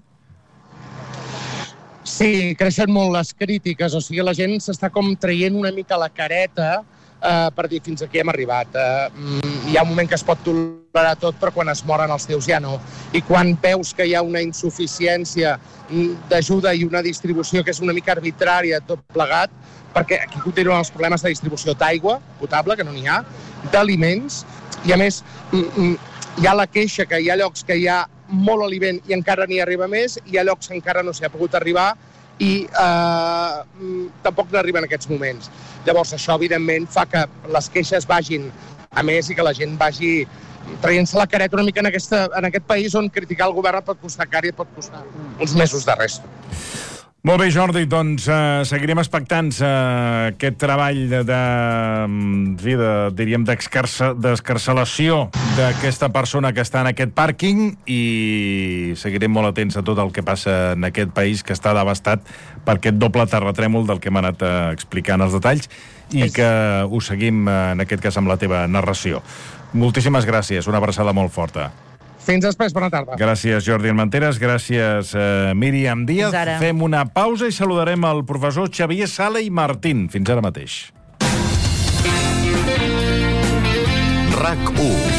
Sí, creixen molt les crítiques, o sigui, la gent s'està com traient una mica la careta per dir fins aquí hem arribat. Hi ha un moment que es pot tolerar tot, però quan es moren els teus ja no. I quan veus que hi ha una insuficiència d'ajuda i una distribució que és una mica arbitrària tot plegat, perquè aquí continuen els problemes de distribució d'aigua potable, que no n'hi ha, d'aliments, i a més hi ha la queixa que hi ha llocs que hi ha molt aliment i encara n'hi arriba més, i hi ha llocs que encara no s'hi ha pogut arribar i tampoc n'arriba en aquests moments. Llavors, això, evidentment, fa que les queixes vagin a més i que la gent vagi traient-se la careta una mica en aquest país on criticar el govern et pot costar car i et pot costar uns mesos de res. Molt bé, Jordi, doncs seguirem expectants aquest treball diríem, d'excarcelació d'aquesta persona que està en aquest pàrquing i seguirem molt atents a tot el que passa en aquest país que està devastat per aquest doble terratrèmol del que hem anat explicant els detalls i que ho seguim, en aquest cas, amb la teva narració. Moltíssimes gràcies, una abraçada molt forta. Fins després, bona tarda. Gràcies, Jordi Armenteres. Gràcies, Míriam Díaz. Fem una pausa i saludarem el professor Xavier Sala i Martín. Fins ara mateix. RAC1.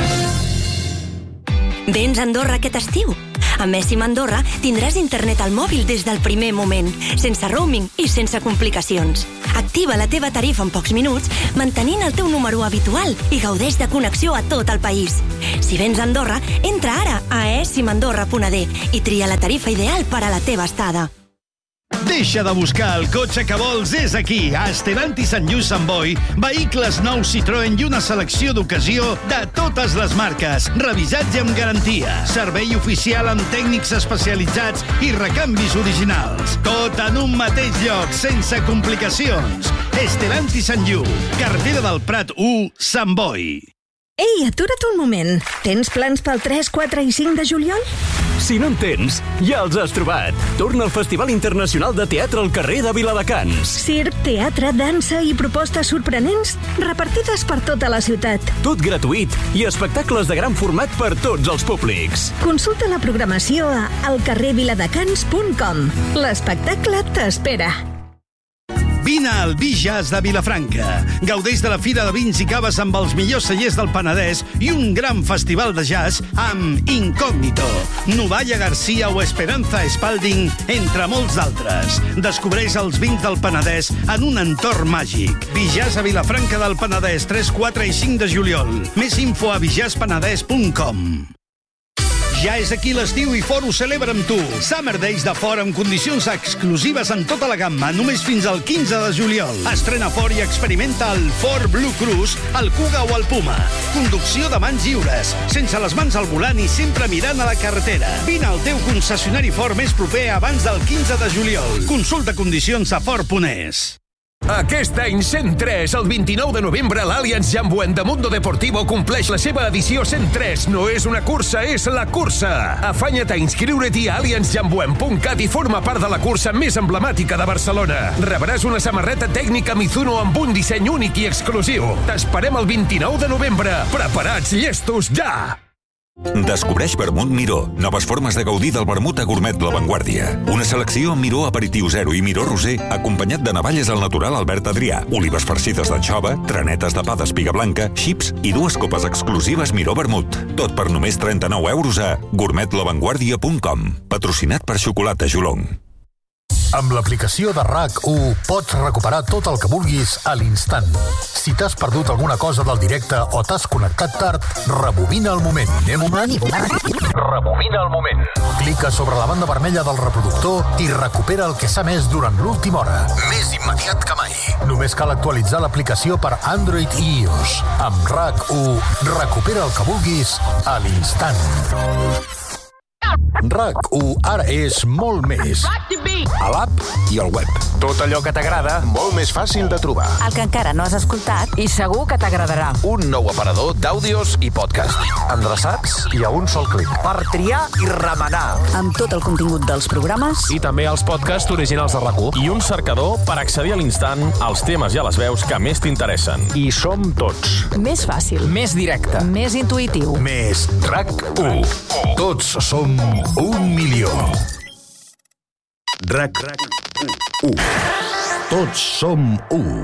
Vens a Andorra aquest estiu? Amb eSIM Andorra tindràs internet al mòbil des del primer moment, sense roaming i sense complicacions. Activa la teva tarifa en pocs minuts, mantenint el teu número habitual i gaudeix de connexió a tot el país. Si vens a Andorra, entra ara a esimandorra.d i tria la tarifa ideal per a la teva estada. Deixa de buscar el cotxe que vols, és aquí, a Stellantis Sant Lluís Sant Boi. Vehicles nous Citroën i una selecció d'ocasió de totes les marques. Revisats i amb garantia. Servei oficial amb tècnics especialitzats i recanvis originals. Tot en un mateix lloc, sense complicacions. Stellantis Sant Lluís, carretera del Prat 1, Sant Boi. Ei, atura't un moment. Tens plans pel 3, 4 i 5 de juliol? Si no en tens, ja els has trobat. Torna al Festival Internacional de Teatre al carrer de Viladecans. Circ, teatre, dansa i propostes sorprenents repartides per tota la ciutat. Tot gratuït i espectacles de gran format per tots els públics. Consulta la programació a alcarrerviladecans.com. L'espectacle t'espera. Vine al Vi Jazz de Vilafranca. Gaudeix de la Fira de Vins i Caves amb els millors cellers del Penedès i un gran festival de jazz amb Incógnito, Novalla Garcia o Esperanza Spalding, entre molts d'altres. Descobreix els vins del Penedès en un entorn màgic. Vi Jazz a Vilafranca del Penedès, 3, 4 i 5 de juliol. Més info a vijazzpenedès.com. Ja és aquí l'estiu i Ford ho celebra amb tu. Summer Days de Ford amb condicions exclusives en tota la gamma, només fins al 15 de juliol. Estrena Ford i experimenta el Ford Blue Cruise, el Kuga o el Puma. Conducció de mans lliures, sense les mans al volant i sempre mirant a la carretera. Vine al teu concessionari Ford més proper abans del 15 de juliol. Consulta condicions a Ford.es. Aquest any 103, el 29 de novembre, l'Allianz Jambuent de Mundo Deportivo compleix la seva edició 103. No és una cursa, és la cursa. Afanya't a inscriure't a allianzjambuent.cat i forma part de la cursa més emblemàtica de Barcelona. Rebràs una samarreta tècnica Mizuno amb un disseny únic i exclusiu. T'esperem el 29 de novembre. Preparats, llestos, ja! Descobreix Vermut Miró, noves formes de gaudir del vermut a gourmet La Vanguardia. Una selecció amb Miró Aperitiu Zero i Miró Roser, acompanyat de navalles al natural Albert Adrià, olives farcides d'anxova, tranetes de pa d'espiga blanca, xips i 2 copes exclusives Miró Vermut. Tot per només 39 euros a gourmetlavanguardia.com. Patrocinat per Xocolata Jolong. Amb l'aplicació de RAC1 pots recuperar tot el que vulguis a l'instant. Si t'has perdut alguna cosa del directe o t'has connectat tard, rebobina el moment. Rebobina el moment. Clica sobre la banda vermella del reproductor i recupera el que s'ha emès durant l'última hora. Més immediat que mai. Només cal actualitzar l'aplicació per Android i iOS. Amb RAC1 recupera el que vulguis a l'instant. RAC1 ara és molt més. A l'app i al web. Tot allò que t'agrada, molt més fàcil de trobar. El que encara no has escoltat i segur que t'agradarà. Un nou aparador d'àudios i podcast. Endreçats i a un sol clic. Per triar i remenar. Amb tot el contingut dels programes. I també els podcasts originals de RAC1. I un cercador per accedir a l'instant als temes i a les veus que més t'interessen. I som tots. Més fàcil. Més directe. Més intuïtiu. Més RAC1. Tots som 1 milió. RAC1. Tots som 1.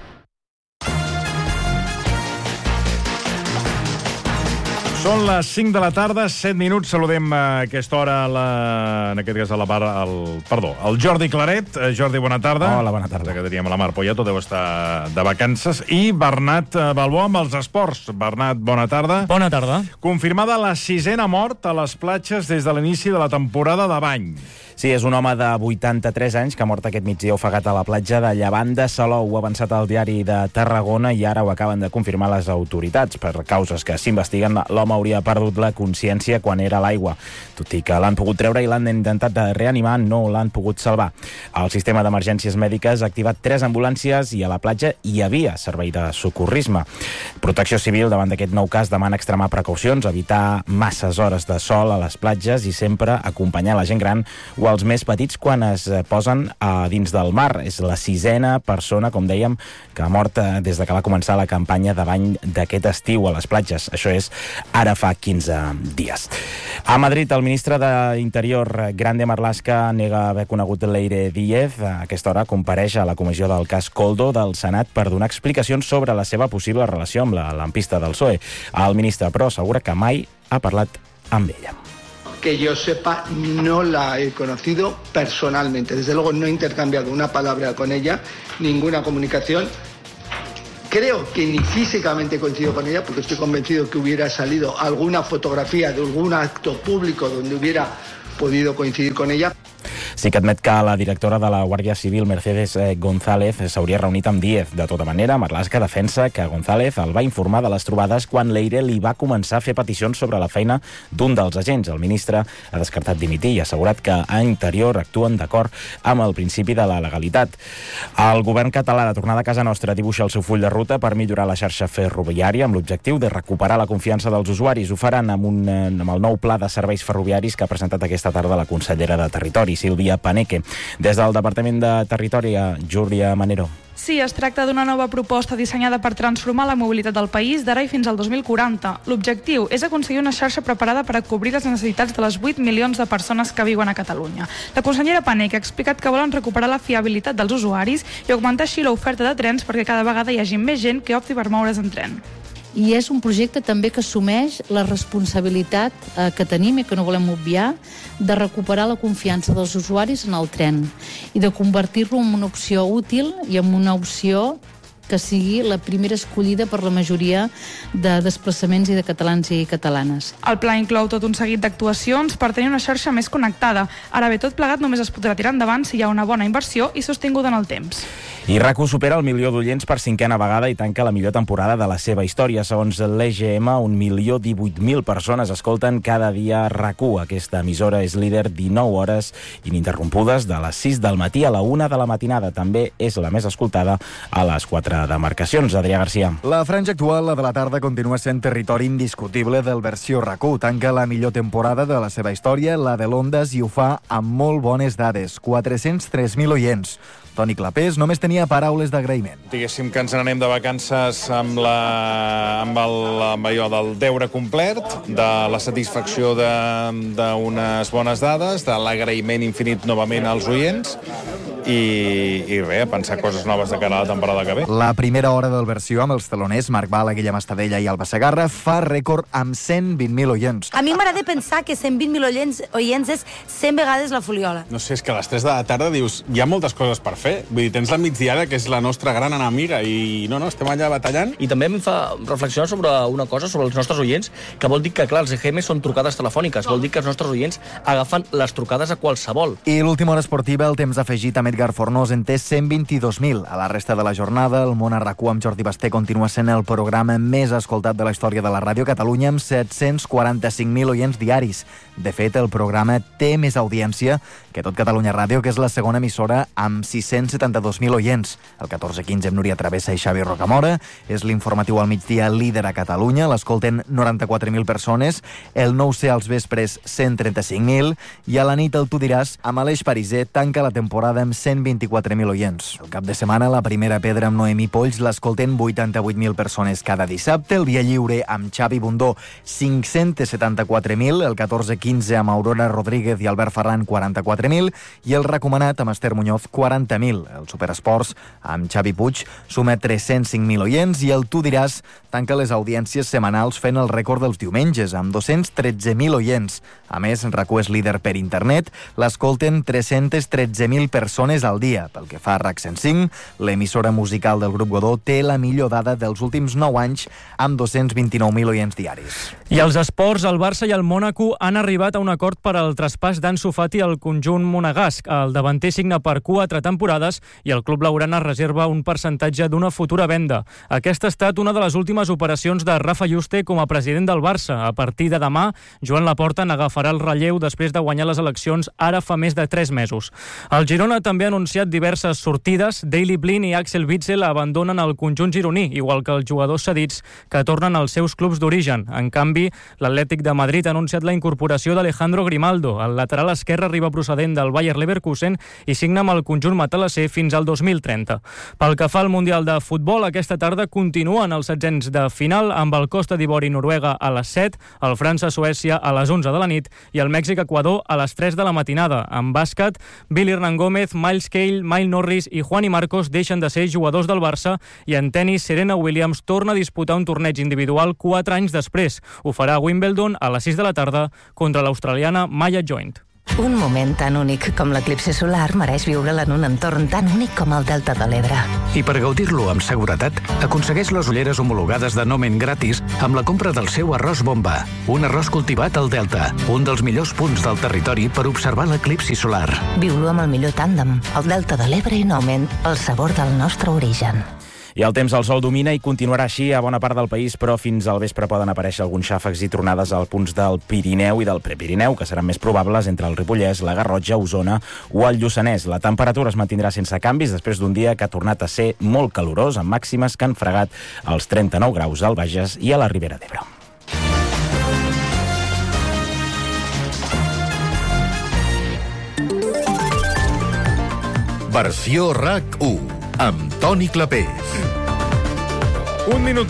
Són les 5 de la tarda, 7 minuts. Saludem a aquesta hora, en aquest cas, el Jordi Claret. Jordi, bona tarda. Hola, bona tarda. Que diríem a la Mar Poyato, deu estar de vacances. I Bernat Balbó amb els esports. Bernat, bona tarda. Bona tarda. Confirmada la 6ª mort a les platges des de l'inici de la temporada de bany. Sí, és un home de 83 anys que ha mort aquest migdia ofegat a la platja de Llevant de Salou. Ho ha avançat al diari de Tarragona i ara ho acaben de confirmar les autoritats. Per causes que s'investiguen, l'home hauria perdut la consciència quan era a l'aigua. Tot i que l'han pogut treure i l'han intentat reanimar, no l'han pogut salvar. El sistema d'emergències mèdiques ha activat 3 ambulàncies i a la platja hi havia servei de socorrisme. Protecció Civil, davant d'aquest nou cas, demana extremar precaucions, evitar masses hores de sol a les platges i sempre acompanyar la gent gran o els més petits quan es posen a dins del mar. És la 6a persona, com dèiem, que ha mort des de que va començar la campanya de bany d'aquest estiu a les platges. Això és ara fa 15 dies. A Madrid, el ministre d'Interior, Grande Marlaska, nega haver conegut Leire Díez. A aquesta hora compareix a la comissió del cas Koldo del Senat per donar explicacions sobre la seva possible relació amb la lampista del PSOE. El ministre, però, assegura que mai ha parlat amb ella. Que yo sepa, no la he conocido personalmente. Desde luego no he intercambiado una palabra con ella, ninguna comunicación. Creo que ni físicamente coincido con ella, porque estoy convencido que hubiera salido alguna fotografía de algún acto público donde hubiera podido coincidir con ella. Sí que admet que la directora de la Guàrdia Civil, Mercedes González, s'hauria reunit amb Díez. De tota manera, Marlaska defensa que González el va informar de les trobades quan Leire li va començar a fer peticions sobre la feina d'un dels agents. El ministre ha descartat dimitir i ha assegurat que a Interior actuen d'acord amb el principi de la legalitat. El govern català de tornada a casa nostra dibuixa el seu full de ruta per millorar la xarxa ferroviària amb l'objectiu de recuperar la confiança dels usuaris. Ho faran amb el nou pla de serveis ferroviaris que ha presentat aquesta tarda la consellera de Territori, Sílvia Paneque. Des del Departament de Territori, Júlia Manero. Sí, es tracta d'una nova proposta dissenyada per transformar la mobilitat del país d'ara i fins al 2040. L'objectiu és aconseguir una xarxa preparada per a cobrir les necessitats de les 8 milions de persones que viuen a Catalunya. La consellera Paneque ha explicat que volen recuperar la fiabilitat dels usuaris i augmentar així l'oferta de trens perquè cada vegada hi hagi més gent que opti per moure's en tren. I és un projecte també que assumeix la responsabilitat que tenim i que no volem obviar de recuperar la confiança dels usuaris en el tren i de convertir-lo en una opció útil i en una opció que sigui la primera escollida per la majoria de desplaçaments i de catalans i catalanes. El pla inclou tot un seguit d'actuacions per tenir una xarxa més connectada. Ara bé, tot plegat només es podrà tirar endavant si hi ha una bona inversió i sostinguda en el temps. I RAC1 supera el 1 milió d'oients per 5a vegada i tanca la millor temporada de la seva història. Segons l'EGM, 1.018.000 persones escolten cada dia RAC1. Aquesta emissora és líder 19 hores ininterrompudes de les 6 del matí a la 1 de la matinada. També és la més escoltada a les 4 demarcacions. Adrià Garcia. La franja actual, la de la tarda, continua sent territori indiscutible del versió RAC1. Tanca la millor temporada de la seva història, la de l'Ondes, i ho fa amb molt bones dades. 403.000 oients. Toni Clapés només tenia paraules d'agraïment. Diguéssim que ens n'anem de vacances amb allò del deure complet, de la satisfacció d'unes bones dades, de l'agraïment infinit novament als oients i res, a pensar coses noves de cara a la temporada que ve. La primera hora del versió amb els teloners Marc Bala, Guillem Estadella i Alba Segarra fa rècord amb 120.000 oients. A mi m'agrada pensar que 120.000 oients és 100 vegades la Foliola. No sé, és que a les 3 de la tarda dius, hi ha moltes coses per fer. Vull dir, tens la migdiada, que és la nostra gran enemiga, i no, estem allà batallant. I també em fa reflexionar sobre una cosa, sobre els nostres oients, que vol dir que, clar, els EGM són trucades telefòniques, vol dir que els nostres oients agafen les trucades a qualsevol. I l'última hora esportiva, el temps afegit amb Edgar Fornós en té 122.000. A la resta de la jornada, el Món a RAC1 amb Jordi Basté continua sent el programa més escoltat de la història de la Ràdio Catalunya amb 745.000 oients diaris. De fet, el programa té més audiència que tot Catalunya Ràdio, que és la segona emissora amb 672.000 oients. El 14-15 amb Núria Travessa i Xavi Rocamora. És l'informatiu al migdia líder a Catalunya. L'escolten 94.000 persones. El 9C als vespres 135.000. I a la nit el Tu diràs amb Aleix Pariser tanca la temporada amb 124.000 oients. El cap de setmana la Primera Pedra amb Noemí Polls l'escolten 88.000 persones cada dissabte. El Via Lliure amb Xavi Bundó 574.000. El 14-15 amb Aurora Rodríguez i Albert Ferran 44.000. I el Recomanat amb Esther Muñoz 40.000. El Superesports amb Xavi Puig suma 305.000 oients i el Tu diràs tanca les audiències setmanals fent el rècord dels diumenges amb 213.000 oients. A més, RAC1 és líder per internet, l'escolten 313.000 persones al dia. Pel que fa a RAC 105, l'emissora musical del grup Godó té la millor dada dels últims 9 anys amb 229.000 oients diaris. I als esports, el Barça i el Mònaco han arribat a un acord per al traspàs d'Ansu Fati al conjunt monegasc. El davanter signa per 4 temporades i el club blaugrana reserva un percentatge d'una futura venda. Aquesta ha estat una de les últimes operacions de Rafa Yuste com a president del Barça. A partir de demà, Joan Laporta n'agafarà el relleu després de guanyar les eleccions ara fa més de 3 mesos. El Girona també ha anunciat diverses sortides. Daley Blind i Axel Witsel abandonen el conjunt gironí, igual que els jugadors cedits que tornen als seus clubs d'origen. En canvi, l'Atlètic de Madrid ha anunciat la incorporació d'Alejandro Grimaldo. El lateral esquerre arriba procedent del Bayer Leverkusen i signa amb el conjunt matalasser fins al 2030. Pel que fa al Mundial de Futbol, aquesta tarda continuen els setzents de final amb el Costa d'Ivori i Noruega a les 7, el França-Suècia a les 11 de la nit i el Mèxic-Equador a les 3 de la matinada. En bàsquet, Billy Hernán Gómez, Miles Cale, Mile Norris i Juan y Marcos deixen de ser jugadors del Barça i en tenis Serena Williams torna a disputar un torneig individual 4 anys després. Ho farà a Wimbledon a les 6 de la tarda contra l'australiana Maya Joint. Un moment tan únic com l'eclipsi solar mereix viure'l en un entorn tan únic com el Delta de l'Ebre. I per gaudir-lo amb seguretat, aconsegueix les ulleres homologades de Nomen gratis amb la compra del seu arròs bomba. Un arròs cultivat al Delta, un dels millors punts del territori per observar l'eclipsi solar. Viu-lo amb el millor tàndem, el Delta de l'Ebre i Nomen, el sabor del nostre origen. I el temps al sol domina i continuarà així a bona part del país, però fins al vespre poden aparèixer alguns xàfecs i tronades als punts del Pirineu i del Prepirineu, que seran més probables entre el Ripollès, la Garrotxa, Osona o el Lluçanès. La temperatura es mantindrà sense canvis després d'un dia que ha tornat a ser molt calorós, amb màximes que han fregat els 39 graus al Bages i a la Ribera d'Ebre. Versió RAC1 amb Toni Clapés. Un minut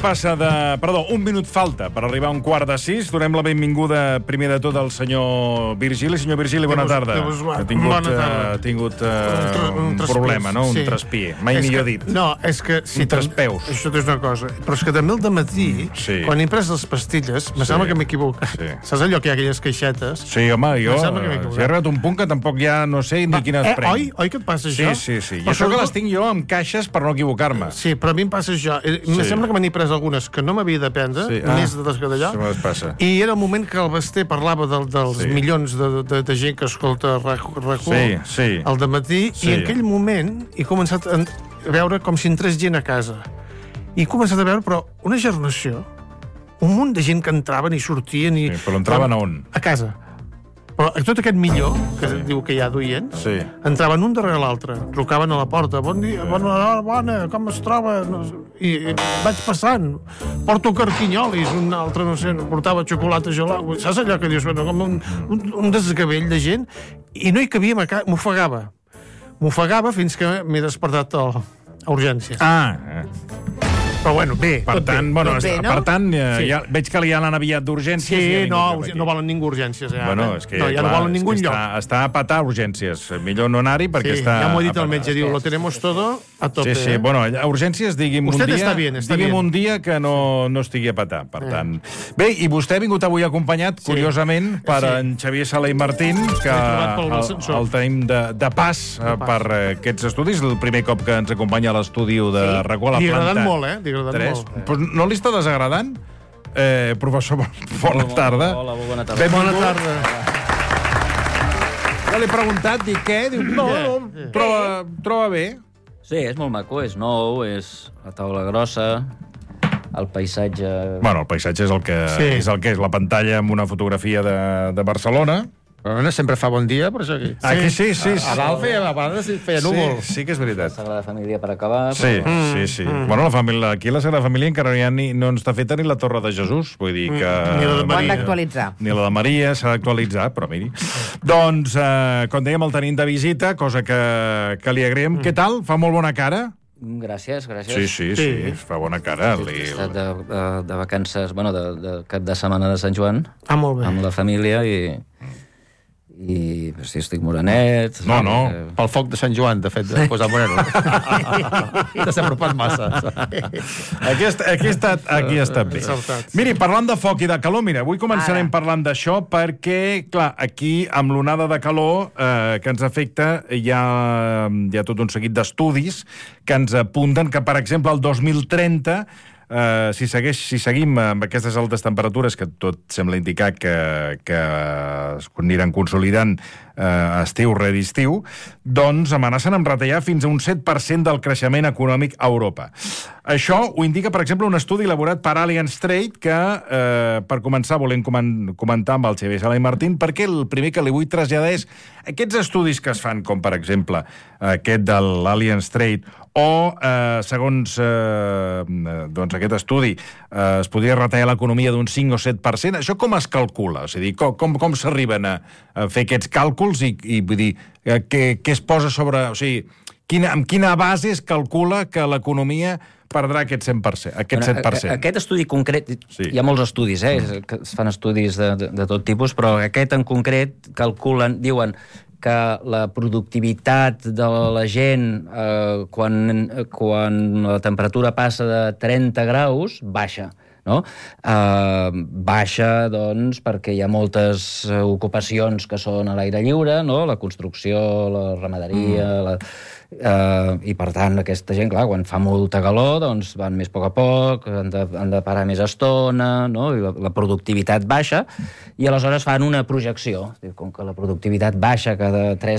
falta per arribar a 5:15. Donem la benvinguda primer de tot al senyor Virgili. Senyor Virgili, bona tarda. Ha tingut un problema, no? Un traspié. Mai millor dit. No, és que... Un traspeus. Això és una cosa. Però és que també al dematí, quan he pres les pastilles, me sembla que m'equivoco. Saps allò que hi ha aquelles caixetes? Sí, home, jo... He arribat a un punt que tampoc ja no sé ni quines prenc. Oi que et passa això? Sí. I això que les tinc jo amb caixes per no equivocar-me. Sí, però a mi em passa això. Me sembla que me n'he pres algunes que no m'havia de prendre, més de desgradallar. I era el moment que el Basté parlava dels milions de gent que escolta RAC1 al dematí, i en aquell moment he començat a veure com si entrés gent a casa. I he començat a veure, però, una gernació, un munt de gent que entraven i sortien... Però entraven a on? A casa. Però tot aquest millor, que diu que hi ha d'oients, entraven un darrere l'altre, trucaven a la porta, bon dia, bona, com es troba? I vaig passant, porto carquinyolis, un altre, no sé, portava xocolata gelat, saps allò que dius, com un desgavell de gent, i no hi cabia, m'ofegava fins que m'he despertat a urgències. Però bueno, bé. Per tant, ja veig que ja l'han aviat d'urgències. Sí, no volen ningú urgències. Ja no volen ningú lloc. Està a patar urgències. Millor no anar-hi perquè està... Ja m'ho ha dit el metge, diu, lo tenemos todo a tope. Sí, bueno, a urgències digui'm un dia que no estigui a patar, per tant. Bé, i vostè ha vingut avui acompanyat, curiosament, per en Xavier Sala i Martín, que el tenim de pas per aquests estudis. El primer cop que ens acompanya a l'estudi de RAC1 a la planta. Li agraden molt, eh? Pues no li està desagradant? Professor, bona tarda. Hola, bona tarda. Bona tarda. Ja l'he preguntat, dic què? Diu, no, troba bé. Sí, és molt maco, és nou, és la taula grossa, el paisatge... Bueno, el paisatge és el que és, la pantalla amb una fotografia de Barcelona. Però no sempre fa bon dia, per això aquí. Aquí sí. A dalt a vegades feia núvol. Sí que és veritat. La Sagrada Família per acabar. Sí. Bueno, aquí la Sagrada Família encara no està feta ni la Torre de Jesús. Vull dir que... Ni la de Maria. Ho han d'actualitzar. Ni la de Maria s'ha d'actualitzar, però miri. Doncs, com dèiem, el tenim de visita, cosa que li agraïm. Què tal? Fa molt bona cara? Gràcies. Sí, fa bona cara. He estat de vacances, bueno, de cap de setmana de Sant Joan. Molt bé. Amb la família i sí, estic morenet. No. Pel foc de Sant Joan, de fet, de posar moreno. T'has apropat massa. Aquí ha estat bé. Miri, parlant de foc i de calor, mira, avui començarem parlant d'això perquè, clar, aquí, amb l'onada de calor que ens afecta, hi ha tot un seguit d'estudis que ens apunten que, per exemple, el 2030 si seguim amb aquestes altes temperatures, que tot sembla indicar que es aniran consolidant estiu rere estiu, doncs amenacen amb retallar fins a un 7% del creixement econòmic a Europa. Això ho indica, per exemple, un estudi elaborat per Allianz Trade que, per començar, volem comentar amb el Xavier Sala i Martín, perquè el primer que li vull traslladar és aquests estudis que es fan, com per exemple aquest de l'Allianz Trade, o, segons doncs aquest estudi, es podria retallar l'economia d'un 5 o 7%. Això com es calcula? O sigui, com s'arriben a fer aquests càlculs i vull dir, què es posa sobre... O sigui, amb quina base es calcula que l'economia perdrà aquest 100%, aquest 7%? Aquest estudi concret... Hi ha molts estudis, que es fan estudis de tot tipus, però aquest en concret calculen, diuen que la productivitat de la gent quan la temperatura passa de 30 graus baixa. No? Baixa, doncs, perquè hi ha moltes ocupacions que són a l'aire lliure, no? La construcció, la ramaderia... I, per tant, aquesta gent, clar, quan fa molta calor, doncs van més a poc, han de parar més estona, no? I la productivitat baixa, i aleshores fan una projecció. Com que la productivitat baixa cada 3